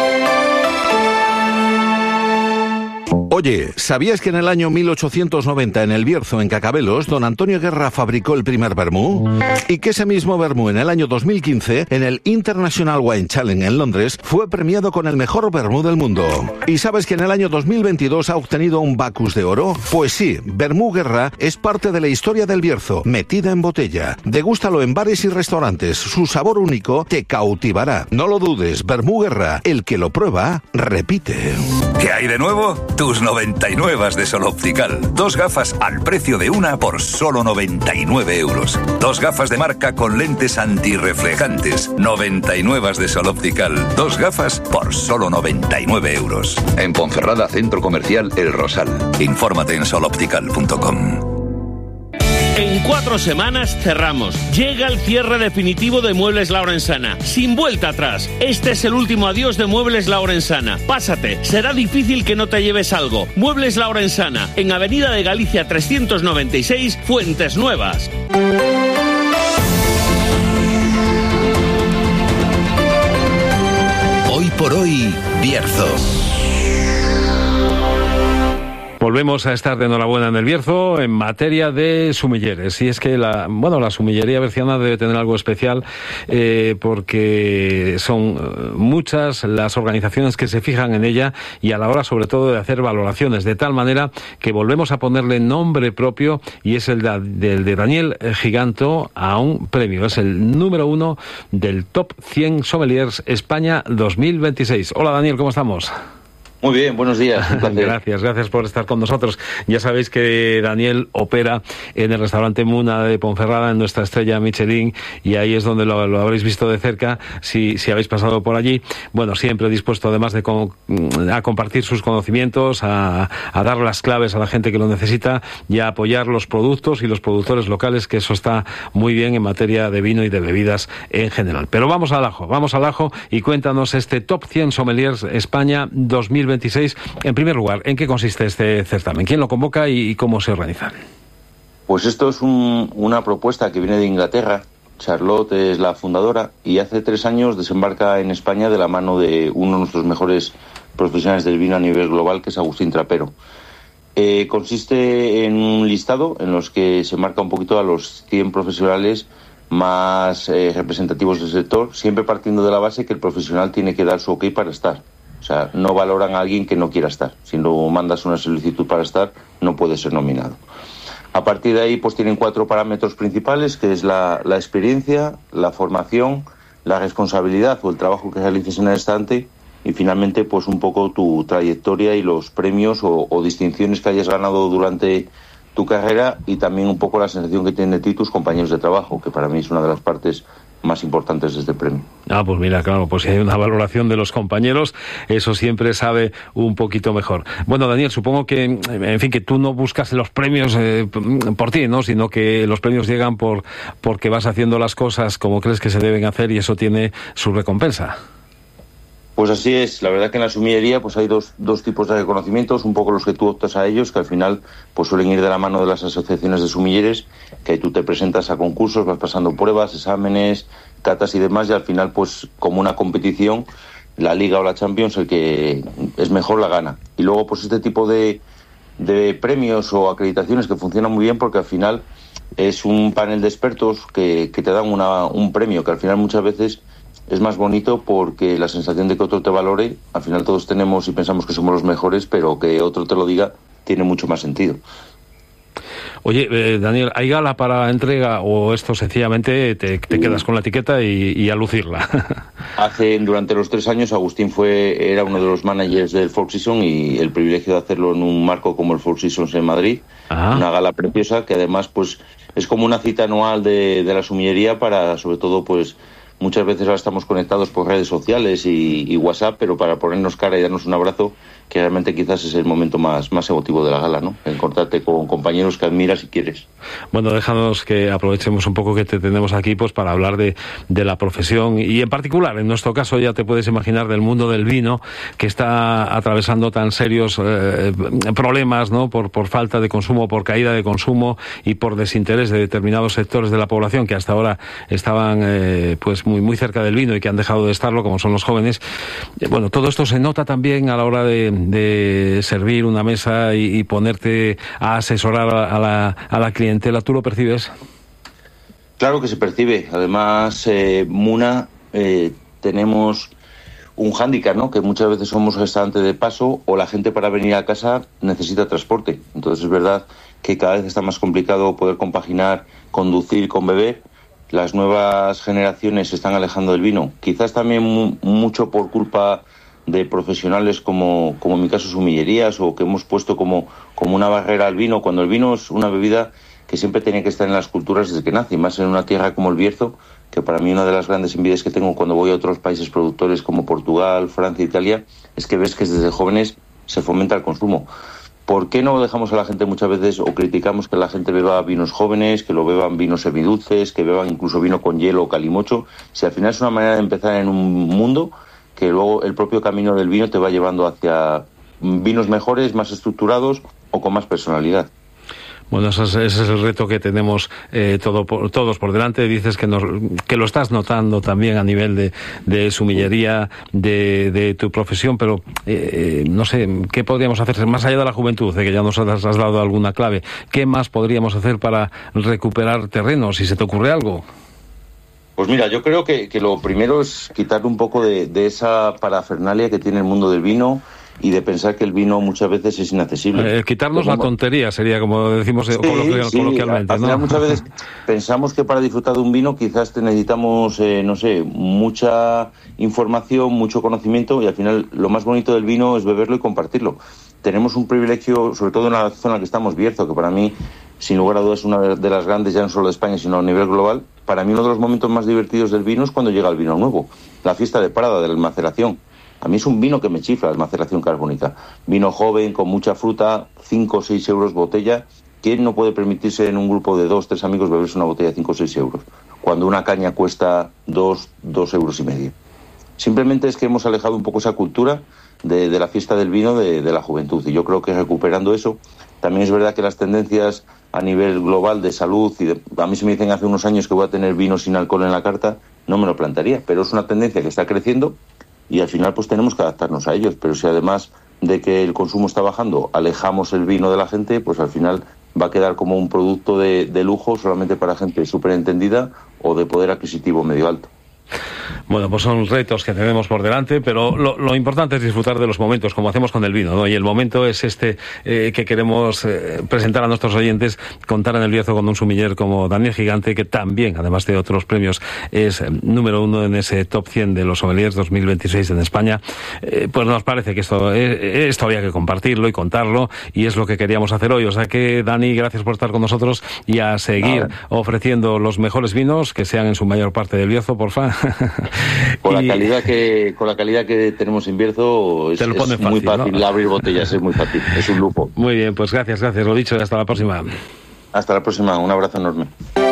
Speaker 8: Oye, ¿sabías que en el año mil ochocientos noventa en el Bierzo, en Cacabelos, don Antonio Guerra fabricó el primer vermú? Y que ese mismo vermú en el año dos mil quince, en el International Wine Challenge en Londres, fue premiado con el mejor vermú del mundo. ¿Y sabes que en el año dos mil veintidós ha obtenido un Bacchus de oro? Pues sí, Vermú Guerra es parte de la historia del Bierzo, metida en botella. Degústalo en bares y restaurantes, su sabor único te cautivará. No lo dudes, Vermú Guerra, el que lo prueba, repite.
Speaker 4: ¿Qué hay de nuevo? Tus noventa y nueve de Sol Optical. Dos gafas al precio de una por solo noventa y nueve euros. Dos gafas de marca con lentes antirreflejantes. noventa y nueve de Sol Optical. Dos gafas por solo noventa y nueve euros.
Speaker 2: En Ponferrada, Centro Comercial El Rosal.
Speaker 4: Infórmate en sol optical punto com.
Speaker 12: En cuatro semanas cerramos. Llega el cierre definitivo de Muebles La Orensana. Sin vuelta atrás. Este es el último adiós de Muebles La Orensana. Pásate. Será difícil que no te lleves algo. Muebles La Orensana. En Avenida de Galicia trescientos noventa y seis, Fuentes Nuevas.
Speaker 2: Hoy por hoy, Bierzo.
Speaker 3: Volvemos a estar de enhorabuena en el Bierzo en materia de sumilleres. Y es que la, bueno, la sumillería berciana debe tener algo especial eh, porque son muchas las organizaciones que se fijan en ella y a la hora sobre todo de hacer valoraciones, de tal manera que volvemos a ponerle nombre propio y es el de, del de Daniel Giganto a un premio. Es el número uno del Top cien Sommeliers España dos mil veintiséis. Hola Daniel, ¿cómo estamos?
Speaker 13: Muy bien, buenos días. Un placer.
Speaker 3: Gracias, gracias por estar con nosotros. Ya sabéis que Daniel opera en el restaurante Muna de Ponferrada, en nuestra estrella Michelin, y ahí es donde lo, lo habréis visto de cerca, si, si habéis pasado por allí. Bueno, siempre dispuesto además de con, a compartir sus conocimientos, a, a dar las claves a la gente que lo necesita y a apoyar los productos y los productores locales, que eso está muy bien en materia de vino y de bebidas en general. Pero vamos al ajo, vamos al ajo y cuéntanos este Top cien Sommeliers España dos mil veintiséis. En primer lugar, ¿en qué consiste este certamen? ¿Quién lo convoca y cómo se organiza?
Speaker 13: Pues esto es un, una propuesta que viene de Inglaterra. Charlotte es la fundadora y hace tres años desembarca en España de la mano de uno de nuestros mejores profesionales del vino a nivel global, que es Agustín Trapero. Eh, consiste en un listado en los que se marca un poquito a los cien profesionales más eh, representativos del sector, siempre partiendo de la base que el profesional tiene que dar su ok para estar. O sea, no valoran a alguien que no quiera estar. Si no mandas una solicitud para estar, no puede ser nominado. A partir de ahí, pues tienen cuatro parámetros principales, que es la, la experiencia, la formación, la responsabilidad o el trabajo que realices en el estante y finalmente, pues un poco tu trayectoria y los premios o, o distinciones que hayas ganado durante tu carrera y también un poco la sensación que tienen de ti tus compañeros de trabajo, que para mí es una de las partes más importantes de este premio. Ah,
Speaker 3: pues mira, claro, pues si hay una valoración de los compañeros, eso siempre sabe un poquito mejor. Bueno, Daniel, supongo que, en fin, que tú no buscas los premios eh, por ti, ¿no? Sino que los premios llegan por porque vas haciendo las cosas como crees que se deben hacer y eso tiene su recompensa.
Speaker 13: Pues así es, la verdad que en la sumillería pues hay dos, dos tipos de reconocimientos, un poco los que tú optas a ellos, que al final pues suelen ir de la mano de las asociaciones de sumilleres, que tú te presentas a concursos, vas pasando pruebas, exámenes, catas y demás, y al final pues como una competición, la Liga o la Champions, el que es mejor la gana. Y luego pues este tipo de, de premios o acreditaciones que funcionan muy bien porque al final es un panel de expertos que, que te dan una, un premio que al final muchas veces es más bonito porque la sensación de que otro te valore, al final todos tenemos y pensamos que somos los mejores, pero que otro te lo diga tiene mucho más sentido.
Speaker 3: Oye, eh, Daniel, ¿hay gala para entrega o esto sencillamente te, te quedas con la etiqueta y, y a lucirla?
Speaker 13: Hace, durante los tres años, Agustín fue era uno de los managers del Four Seasons y el privilegio de hacerlo en un marco como el Four Seasons en Madrid. Ajá. Una gala preciosa que además pues es como una cita anual de, de la sumillería para, sobre todo, pues muchas veces ahora estamos conectados por redes sociales y, y WhatsApp, pero para ponernos cara y darnos un abrazo, que realmente quizás es el momento más, más emotivo de la gala, ¿no? Encontrarte con compañeros que admiras y quieres.
Speaker 3: Bueno, déjanos que aprovechemos un poco que te tenemos aquí pues para hablar de, de la profesión y en particular, en nuestro caso ya te puedes imaginar del mundo del vino que está atravesando tan serios eh, problemas, ¿no? Por, por falta de consumo, por caída de consumo y por desinterés de determinados sectores de la población que hasta ahora estaban eh, pues muy, muy cerca del vino y que han dejado de estarlo, como son los jóvenes. Bueno, todo esto se nota también a la hora de de servir una mesa y, y ponerte a asesorar a la, a la clientela. ¿Tú lo percibes?
Speaker 13: Claro que se percibe. Además, eh, Muna, eh, tenemos un hándicap, ¿no? Que muchas veces somos restaurante de paso o la gente para venir a casa necesita transporte. Entonces es verdad que cada vez está más complicado poder compaginar, conducir con beber. Las nuevas generaciones se están alejando del vino. Quizás también mu- mucho por culpa de profesionales como, como en mi caso sumillerías o que hemos puesto como, como una barrera al vino, cuando el vino es una bebida que siempre tiene que estar en las culturas desde que nace, y más en una tierra como el Bierzo, que para mí una de las grandes envidias que tengo cuando voy a otros países productores como Portugal, Francia, Italia, es que ves que desde jóvenes se fomenta el consumo. ¿Por qué no dejamos a la gente muchas veces o criticamos que la gente beba vinos jóvenes, que lo beban vinos semidulces, que beban incluso vino con hielo o calimocho? Si al final es una manera de empezar en un mundo que luego el propio camino del vino te va llevando hacia vinos mejores, más estructurados o con más personalidad.
Speaker 3: Bueno, ese es, ese es el reto que tenemos eh, todo por, todos por delante. Dices que, nos, que lo estás notando también a nivel de, de sumillería, de, de tu profesión, pero eh, no sé, ¿qué podríamos hacer más allá de la juventud? De que ya nos has, has dado alguna clave. ¿Qué más podríamos hacer para recuperar terreno, si se te ocurre algo?
Speaker 13: Pues mira, yo creo que, que lo primero es quitar un poco de, de esa parafernalia que tiene el mundo del vino y de pensar que el vino muchas veces es inaccesible.
Speaker 3: Eh, quitarnos como la tontería sería, como decimos sí, coloquial, sí. coloquialmente.
Speaker 13: Al final, ¿no? Muchas veces pensamos que para disfrutar de un vino quizás te necesitamos, eh, no sé, mucha información, mucho conocimiento, y al final lo más bonito del vino es beberlo y compartirlo. Tenemos un privilegio, sobre todo en la zona en la que estamos, Bierzo, que para mí, sin lugar a dudas, es una de las grandes, ya no solo de España, sino a nivel global. Para mí uno de los momentos más divertidos del vino es cuando llega el vino nuevo, la fiesta de Prada, de la maceración. A mí es un vino que me chifla, la maceración carbónica. Vino joven, con mucha fruta, cinco o seis euros botella. ¿Quién no puede permitirse en un grupo de dos, tres amigos beberse una botella de cinco o seis euros? Cuando una caña cuesta dos, dos euros y medio. Simplemente es que hemos alejado un poco esa cultura de, de la fiesta del vino de, de la juventud. Y yo creo que recuperando eso, también es verdad que las tendencias a nivel global de salud, y de, a mí se me dicen hace unos años que voy a tener vino sin alcohol en la carta, no me lo plantearía, pero es una tendencia que está creciendo y al final pues tenemos que adaptarnos a ellos. Pero si además de que el consumo está bajando, alejamos el vino de la gente, pues al final va a quedar como un producto de, de lujo solamente para gente súper entendida o de poder adquisitivo medio alto.
Speaker 3: Bueno, pues son retos que tenemos por delante, pero lo, lo importante es disfrutar de los momentos, como hacemos con el vino, ¿no? Y el momento es este eh, que queremos eh, presentar a nuestros oyentes, contar en el Bierzo con un sumiller como Daniel Gigante, que también, además de otros premios, es eh, número uno en ese top cien de los sommeliers dos mil veintiséis en España. Eh, pues nos parece que esto, eh, esto había que compartirlo y contarlo, y es lo que queríamos hacer hoy. O sea que, Dani, gracias por estar con nosotros y a seguir ah, ofreciendo los mejores vinos, que sean en su mayor parte del Bierzo, porfa.
Speaker 13: Con la calidad que con la calidad que tenemos en Bierzo es, es fácil, muy fácil, ¿no? Abrir botellas es muy fácil, es un lujo.
Speaker 3: Muy bien, pues gracias, gracias, lo dicho, hasta la próxima.
Speaker 13: Hasta la próxima, un abrazo enorme.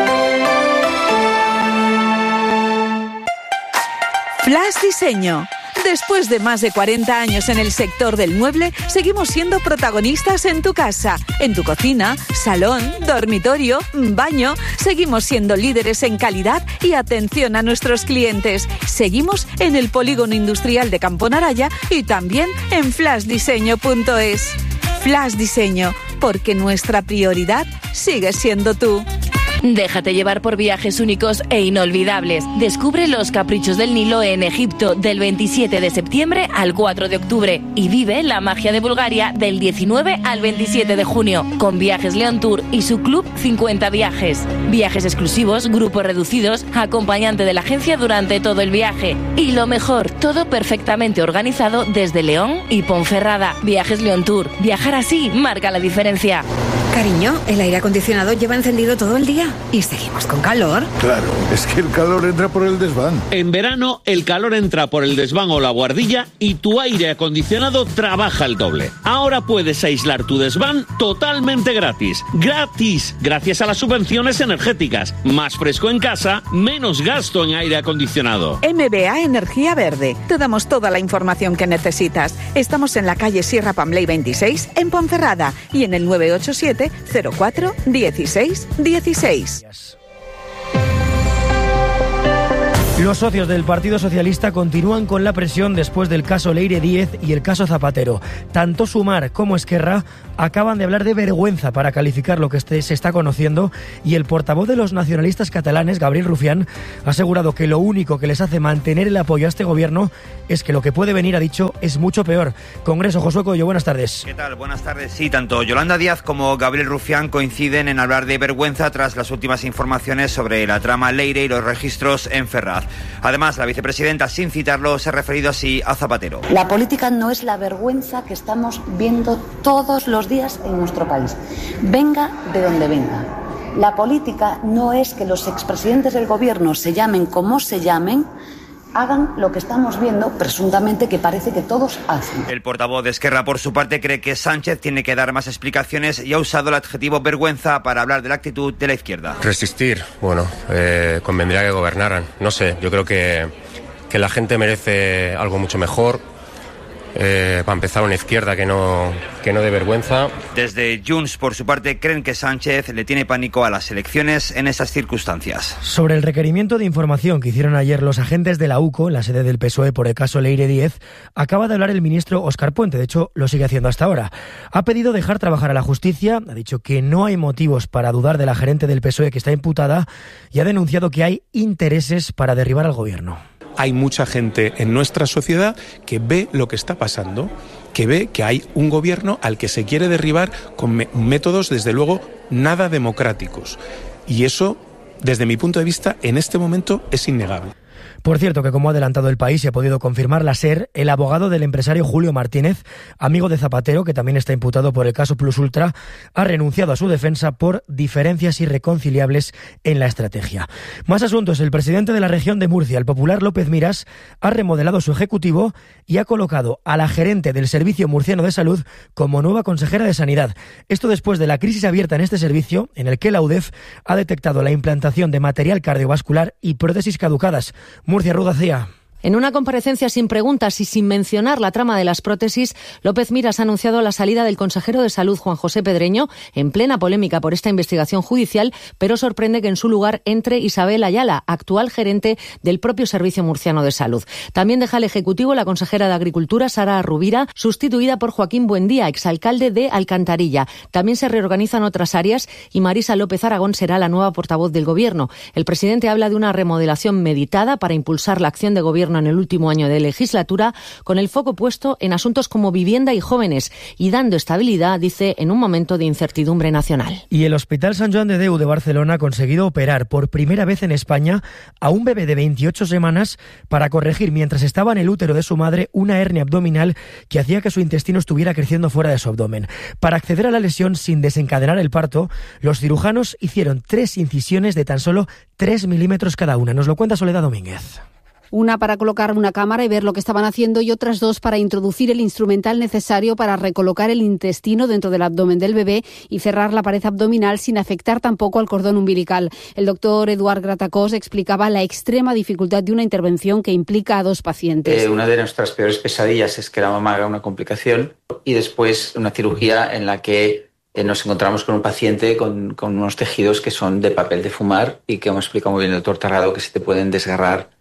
Speaker 7: Flash Diseño. Después de más de cuarenta años en el sector del mueble, seguimos siendo protagonistas en tu casa, en tu cocina, salón, dormitorio, baño. Seguimos siendo líderes en calidad y atención a nuestros clientes. Seguimos en el Polígono Industrial de Campo Naraya y también en flash diseño punto es. Flash Diseño, porque nuestra prioridad sigue siendo tú.
Speaker 14: Déjate llevar por viajes únicos e inolvidables. Descubre los caprichos del Nilo en Egipto del veintisiete de septiembre al cuatro de octubre y vive la magia de Bulgaria del diecinueve al veintisiete de junio con Viajes León Tour y su club cincuenta viajes. Viajes exclusivos, grupos reducidos, acompañante de la agencia durante todo el viaje. Y lo mejor, todo perfectamente organizado desde León y Ponferrada. Viajes León Tour. Viajar así marca la diferencia.
Speaker 1: Cariño, el aire acondicionado lleva encendido todo el día y seguimos con calor.
Speaker 15: Claro, es que el calor entra por el desván.
Speaker 12: En verano, el calor entra por el desván o la buhardilla y tu aire acondicionado trabaja el doble. Ahora puedes aislar tu desván totalmente gratis. ¡Gratis! Gracias a las subvenciones energéticas. Más fresco en casa, menos gasto en aire acondicionado.
Speaker 7: M B A Energía Verde. Te damos toda la información que necesitas. Estamos en la calle Sierra Pampley veintiséis, en Ponferrada, y en el nueve ocho siete cero cuatro dieciséis dieciséis.
Speaker 16: Los socios del Partido Socialista continúan con la presión después del caso Leire Díez y el caso Zapatero. Tanto Sumar como Esquerra acaban de hablar de vergüenza para calificar lo que este se está conociendo, y el portavoz de los nacionalistas catalanes, Gabriel Rufián, ha asegurado que lo único que les hace mantener el apoyo a este gobierno es que lo que puede venir, ha dicho, es mucho peor. Congreso, Josué Coello, buenas tardes.
Speaker 17: ¿Qué tal? Buenas tardes. Sí, tanto Yolanda Díaz como Gabriel Rufián coinciden en hablar de vergüenza tras las últimas informaciones sobre la trama Leire y los registros en Ferraz. Además, la vicepresidenta, sin citarlo, se ha referido así a Zapatero.
Speaker 18: La política no es la vergüenza que estamos viendo todos los días en nuestro país, venga de donde venga. La política no es que los expresidentes del gobierno, se llamen como se llamen, hagan lo que estamos viendo, presuntamente, que parece que todos hacen.
Speaker 17: El portavoz de Esquerra, por su parte, cree que Sánchez tiene que dar más explicaciones y ha usado el adjetivo vergüenza para hablar de la actitud de la izquierda.
Speaker 19: Resistir, bueno, eh, convendría que gobernaran. No sé, yo creo que, que la gente merece algo mucho mejor. Eh, para empezar, una izquierda que no, que no dé vergüenza.
Speaker 17: Desde Junts, por su parte, creen que Sánchez le tiene pánico a las elecciones en esas circunstancias.
Speaker 16: Sobre el requerimiento de información que hicieron ayer los agentes de la U C O en la sede del P S O E por el caso Leire Díez, acaba de hablar el ministro Óscar Puente. De hecho, lo sigue haciendo hasta ahora. Ha pedido dejar trabajar a la justicia, ha dicho que no hay motivos para dudar de la gerente del P S O E que está imputada, y ha denunciado que hay intereses para derribar al gobierno.
Speaker 20: Hay mucha gente en nuestra sociedad que ve lo que está pasando, que ve que hay un gobierno al que se quiere derribar con me- métodos, desde luego, nada democráticos. Y eso, desde mi punto de vista, en este momento es innegable.
Speaker 16: Por cierto, que como ha adelantado El País y ha podido confirmar la SER, el abogado del empresario Julio Martínez, amigo de Zapatero, que también está imputado por el caso Plus Ultra, ha renunciado a su defensa por diferencias irreconciliables en la estrategia. Más asuntos. El presidente de la región de Murcia, el popular López Miras, ha remodelado su ejecutivo y ha colocado a la gerente del Servicio Murciano de Salud como nueva consejera de Sanidad. Esto después de la crisis abierta en este servicio, en el que la U D E F ha detectado la implantación de material cardiovascular y prótesis caducadas. Murcia, Ruth García.
Speaker 21: En una comparecencia sin preguntas y sin mencionar la trama de las prótesis, López Miras ha anunciado la salida del consejero de Salud, Juan José Pedreño, en plena polémica por esta investigación judicial, pero sorprende que en su lugar entre Isabel Ayala, actual gerente del propio Servicio Murciano de Salud. También deja el Ejecutivo la consejera de Agricultura, Sara Rubira, sustituida por Joaquín Buendía, exalcalde de Alcantarilla. También se reorganizan otras áreas y Marisa López Aragón será la nueva portavoz del Gobierno. El presidente habla de una remodelación meditada para impulsar la acción de Gobierno en el último año de legislatura, con el foco puesto en asuntos como vivienda y jóvenes, y dando estabilidad, dice, en un momento de incertidumbre nacional.
Speaker 16: Y el Hospital Sant Joan de Déu de Barcelona ha conseguido operar por primera vez en España a un bebé de veintiocho semanas para corregir, mientras estaba en el útero de su madre, una hernia abdominal que hacía que su intestino estuviera creciendo fuera de su abdomen. Para acceder a la lesión sin desencadenar el parto, los cirujanos hicieron tres incisiones de tan solo tres milímetros cada una. Nos lo cuenta Soledad Domínguez.
Speaker 22: Una para colocar una cámara y ver lo que estaban haciendo, y otras dos para introducir el instrumental necesario para recolocar el intestino dentro del abdomen del bebé y cerrar la pared abdominal sin afectar tampoco al cordón umbilical. El doctor Eduard Gratacós explicaba la extrema dificultad de una intervención que implica a dos pacientes.
Speaker 23: Eh, una de nuestras peores pesadillas es que la mamá haga una complicación y después una cirugía en la que eh, nos encontramos con un paciente con, con unos tejidos que son de papel de fumar y que, como explica muy bien el doctor Tarrado, que se te pueden desgarrar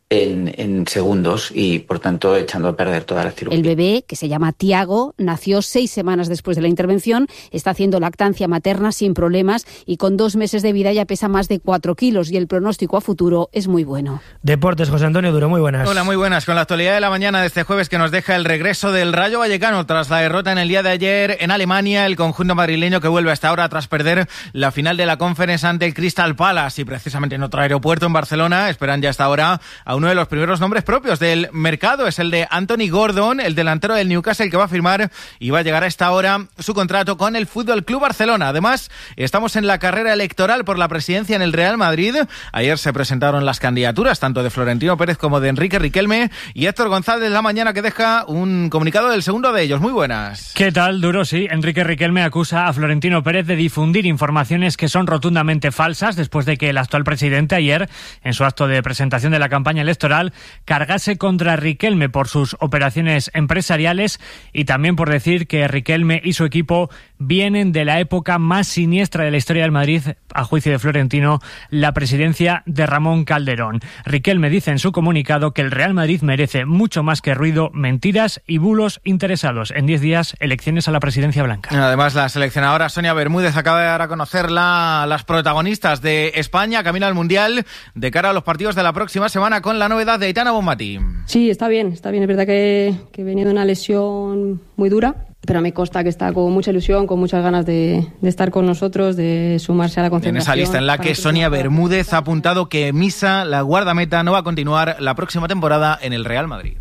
Speaker 23: en, en segundos y, por tanto, echando a perder toda la cirugía.
Speaker 22: El bebé, que se llama Tiago, nació seis semanas después de la intervención, está haciendo lactancia materna sin problemas y con dos meses de vida ya pesa más de cuatro kilos y el pronóstico a futuro es muy bueno.
Speaker 16: Deportes, José Antonio Duro, muy buenas.
Speaker 5: Hola, muy buenas. Con la actualidad de la mañana de este jueves que nos deja el regreso del Rayo Vallecano tras la derrota en el día de ayer en Alemania, el conjunto madrileño que vuelve hasta ahora tras perder la final de la Conference ante el Crystal Palace y precisamente en otro aeropuerto en Barcelona esperan ya hasta ahora a uno de los primeros nombres propios del mercado, es el de Anthony Gordon, el delantero del Newcastle que va a firmar y va a llegar a esta hora su contrato con el Fútbol Club Barcelona. Además, estamos en la carrera electoral por la presidencia en el Real Madrid. Ayer se presentaron las candidaturas tanto de Florentino Pérez como de Enrique Riquelme y Héctor González la mañana que deja un comunicado del segundo de ellos. Muy buenas.
Speaker 6: ¿Qué tal, Duro? Sí, Enrique Riquelme acusa a Florentino Pérez de difundir informaciones que son rotundamente falsas después de que el actual presidente ayer, en su acto de presentación de la campaña electoral, cargase contra Riquelme por sus operaciones empresariales y también por decir que Riquelme y su equipo vienen de la época más siniestra de la historia del Madrid, a juicio de Florentino, la presidencia de Ramón Calderón. Riquelme dice en su comunicado que el Real Madrid merece mucho más que ruido, mentiras y bulos interesados. En diez días, elecciones a la presidencia blanca.
Speaker 5: Además, la seleccionadora Sonia Bermúdez acaba de dar a conocer la, las protagonistas de España camino al Mundial de cara a los partidos de la próxima semana con la novedad de Aitana Bonmatí.
Speaker 9: Sí, está bien, está bien. Es verdad que, que venía de una lesión muy dura, pero me consta que está con mucha ilusión, con muchas ganas de, de estar con nosotros, de sumarse a la concentración.
Speaker 5: En esa lista en la que Sonia Bermúdez ha apuntado que Misa, la guardameta, no va a continuar la próxima temporada en el Real Madrid.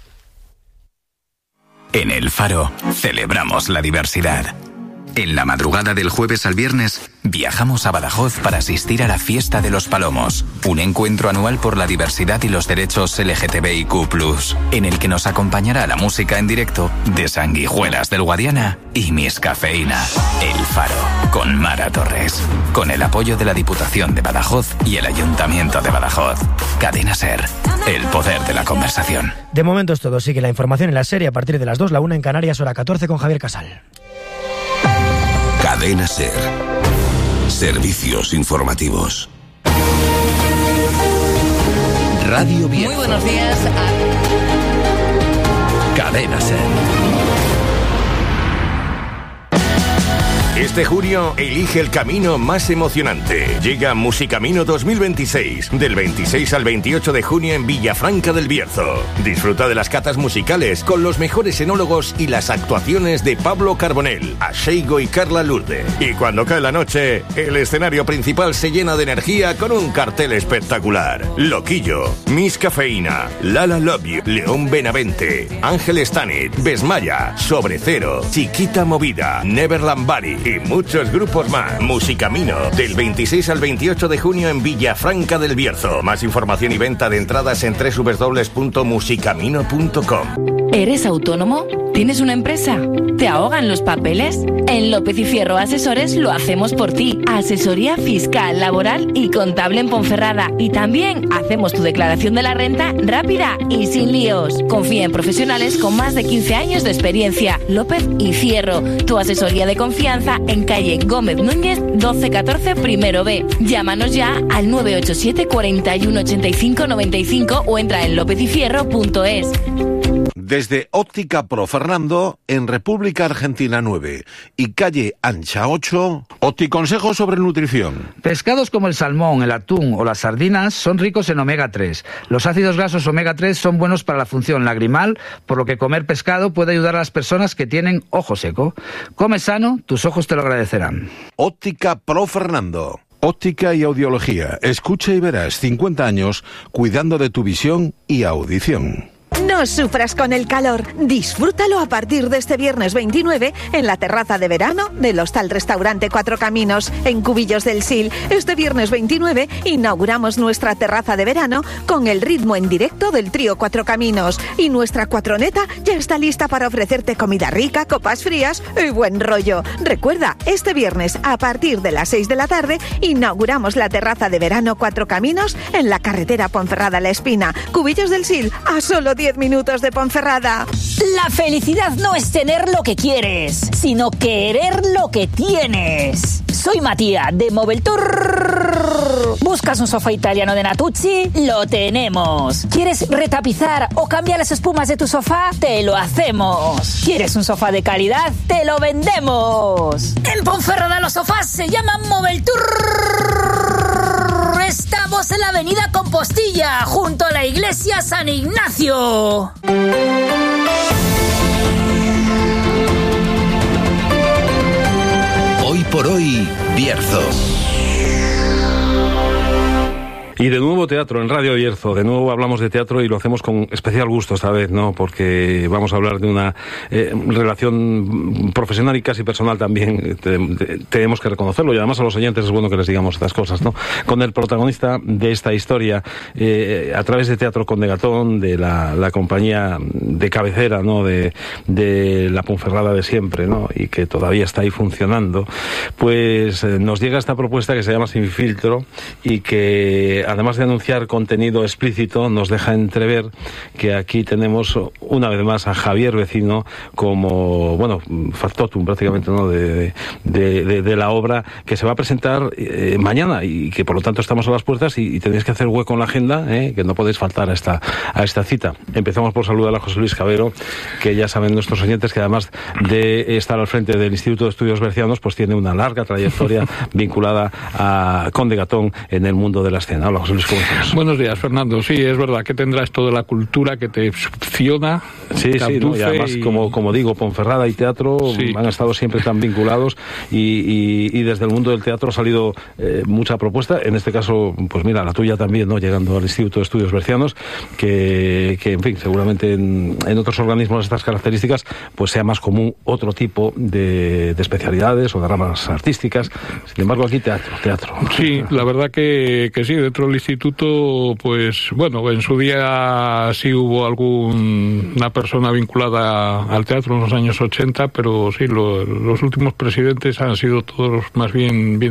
Speaker 24: En El Faro celebramos la diversidad. En la madrugada del jueves al viernes, viajamos a Badajoz para asistir a la Fiesta de los Palomos, un encuentro anual por la diversidad y los derechos L G T B I Q plus, en el que nos acompañará la música en directo de Sanguijuelas del Guadiana y Miss Cafeína. El Faro, con Mara Torres, con el apoyo de la Diputación de Badajoz y el Ayuntamiento de Badajoz. Cadena SER, el poder de la conversación.
Speaker 16: De momento es todo, sigue la información en la serie a partir de las dos, la una en Canarias, hora catorce con Javier Casal.
Speaker 2: Cadena SER. Servicios informativos. Radio Viejo.
Speaker 14: Muy buenos días.
Speaker 2: Cadena SER. Este junio elige el camino más emocionante. Llega Musicamino dos mil veintiséis, del veintiséis al veintiocho de junio en Villafranca del Bierzo. Disfruta de las catas musicales con los mejores enólogos y las actuaciones de Pablo Carbonell, Asheigo y Carla Lourdes. Y cuando cae la noche, el escenario principal se llena de energía con un cartel espectacular. Loquillo, Miss Cafeína, Lala Love You, León Benavente, Ángel Stanit, Besmaya, Sobre Cero, Chiquita Movida, Neverland Bari y muchos grupos más. Musicamino, del veintiséis al veintiocho de junio en Villafranca del Bierzo. Más información y venta de entradas en doble u doble u doble u punto musicamino punto com.
Speaker 14: ¿Eres autónomo? ¿Tienes una empresa? ¿Te ahogan los papeles? En López y Fierro Asesores lo hacemos por ti. Asesoría fiscal, laboral y contable en Ponferrada. Y también hacemos tu declaración de la renta rápida y sin líos. Confía en profesionales con más de quince años de experiencia. López y Fierro, tu asesoría de confianza en calle Gómez Núñez doce catorce primero B. Llámanos ya al nueve ocho siete, cuatro uno, ocho cinco, nueve cinco o entra en lópez y fierro punto es.
Speaker 8: Desde Óptica Pro Fernando, en República Argentina nueve y calle Ancha ocho, Opticonsejos sobre nutrición.
Speaker 25: Pescados como el salmón, el atún o las sardinas son ricos en omega tres. Los ácidos grasos omega tres son buenos para la función lagrimal, por lo que comer pescado puede ayudar a las personas que tienen ojo seco. Come sano, tus ojos te lo agradecerán.
Speaker 8: Óptica Pro Fernando. Óptica y audiología. Escucha y verás cincuenta años cuidando de tu visión y audición.
Speaker 7: No sufras con el calor. Disfrútalo a partir de este viernes veintinueve en la terraza de verano del Hostal Restaurante Cuatro Caminos, en Cubillos del Sil. Este viernes veintinueve inauguramos nuestra terraza de verano con el ritmo en directo del trío Cuatro Caminos. Y nuestra cuatroneta ya está lista para ofrecerte comida rica, copas frías y buen rollo. Recuerda, este viernes a partir de las seis de la tarde inauguramos la terraza de verano Cuatro Caminos en la carretera Ponferrada-La Espina. Cubillos del Sil, a solo diez minutos de Ponferrada.
Speaker 26: La felicidad no es tener lo que quieres, sino querer lo que tienes. Soy Matías de Moveltour ¿Buscas un sofá italiano de Natuzzi? Lo tenemos. ¿Quieres retapizar o cambiar las espumas de tu sofá? Te lo hacemos. ¿Quieres un sofá de calidad? ¡Te lo vendemos! En Ponferrada los sofás se llaman Moveltour. Estamos en la avenida Compostilla, junto a la iglesia San Ignacio.
Speaker 2: Hoy por hoy, Bierzo.
Speaker 1: Y de nuevo teatro en Radio Bierzo, de nuevo hablamos de teatro y lo hacemos con especial gusto esta vez, ¿no? Porque vamos a hablar de una eh, relación profesional y casi personal también, te, te, tenemos que reconocerlo, y además a los oyentes es bueno que les digamos estas cosas, ¿no? Con el protagonista de esta historia, eh, a través de Teatro Conde Gatón, de la, la compañía de cabecera, ¿no? De, de la Ponferrada de siempre, ¿no? Y que todavía está ahí funcionando, pues eh, nos llega esta propuesta que se llama Sin Filtro y que, además de anunciar contenido explícito, nos deja entrever que aquí tenemos una vez más a Javier Vecino como, bueno, factotum prácticamente, ¿no? de, de, de, de la obra que se va a presentar eh, mañana y que por lo tanto estamos a las puertas y, y tenéis que hacer hueco en la agenda, ¿eh? Que no podéis faltar a esta, a esta cita. Empezamos por saludar a José Luis Cabero, que ya saben nuestros oyentes que además de estar al frente del Instituto de Estudios Bercianos, pues tiene una larga trayectoria vinculada a Conde Gatón en el mundo de la escena. Hola, José Luis, ¿cómo estás?
Speaker 3: Buenos días, Fernando. Sí, es verdad que tendrás toda la cultura que te succiona.
Speaker 1: Sí, sí, ¿no? Y además, y... Como, como digo, Ponferrada y teatro sí. han estado siempre tan vinculados y, y, y desde el mundo del teatro ha salido eh, mucha propuesta. En este caso, pues mira, la tuya también, ¿no? Llegando al Instituto de Estudios Bercianos, que, que en fin, seguramente en, en otros organismos de estas características, pues sea más común otro tipo de, de especialidades o de ramas artísticas. Sin embargo, aquí teatro, teatro.
Speaker 3: Sí, la verdad que, que sí, dentro del instituto, pues bueno, en su día sí hubo alguna persona vinculada al teatro en los años ochenta, pero sí, lo, los últimos presidentes han sido todos más bien, bien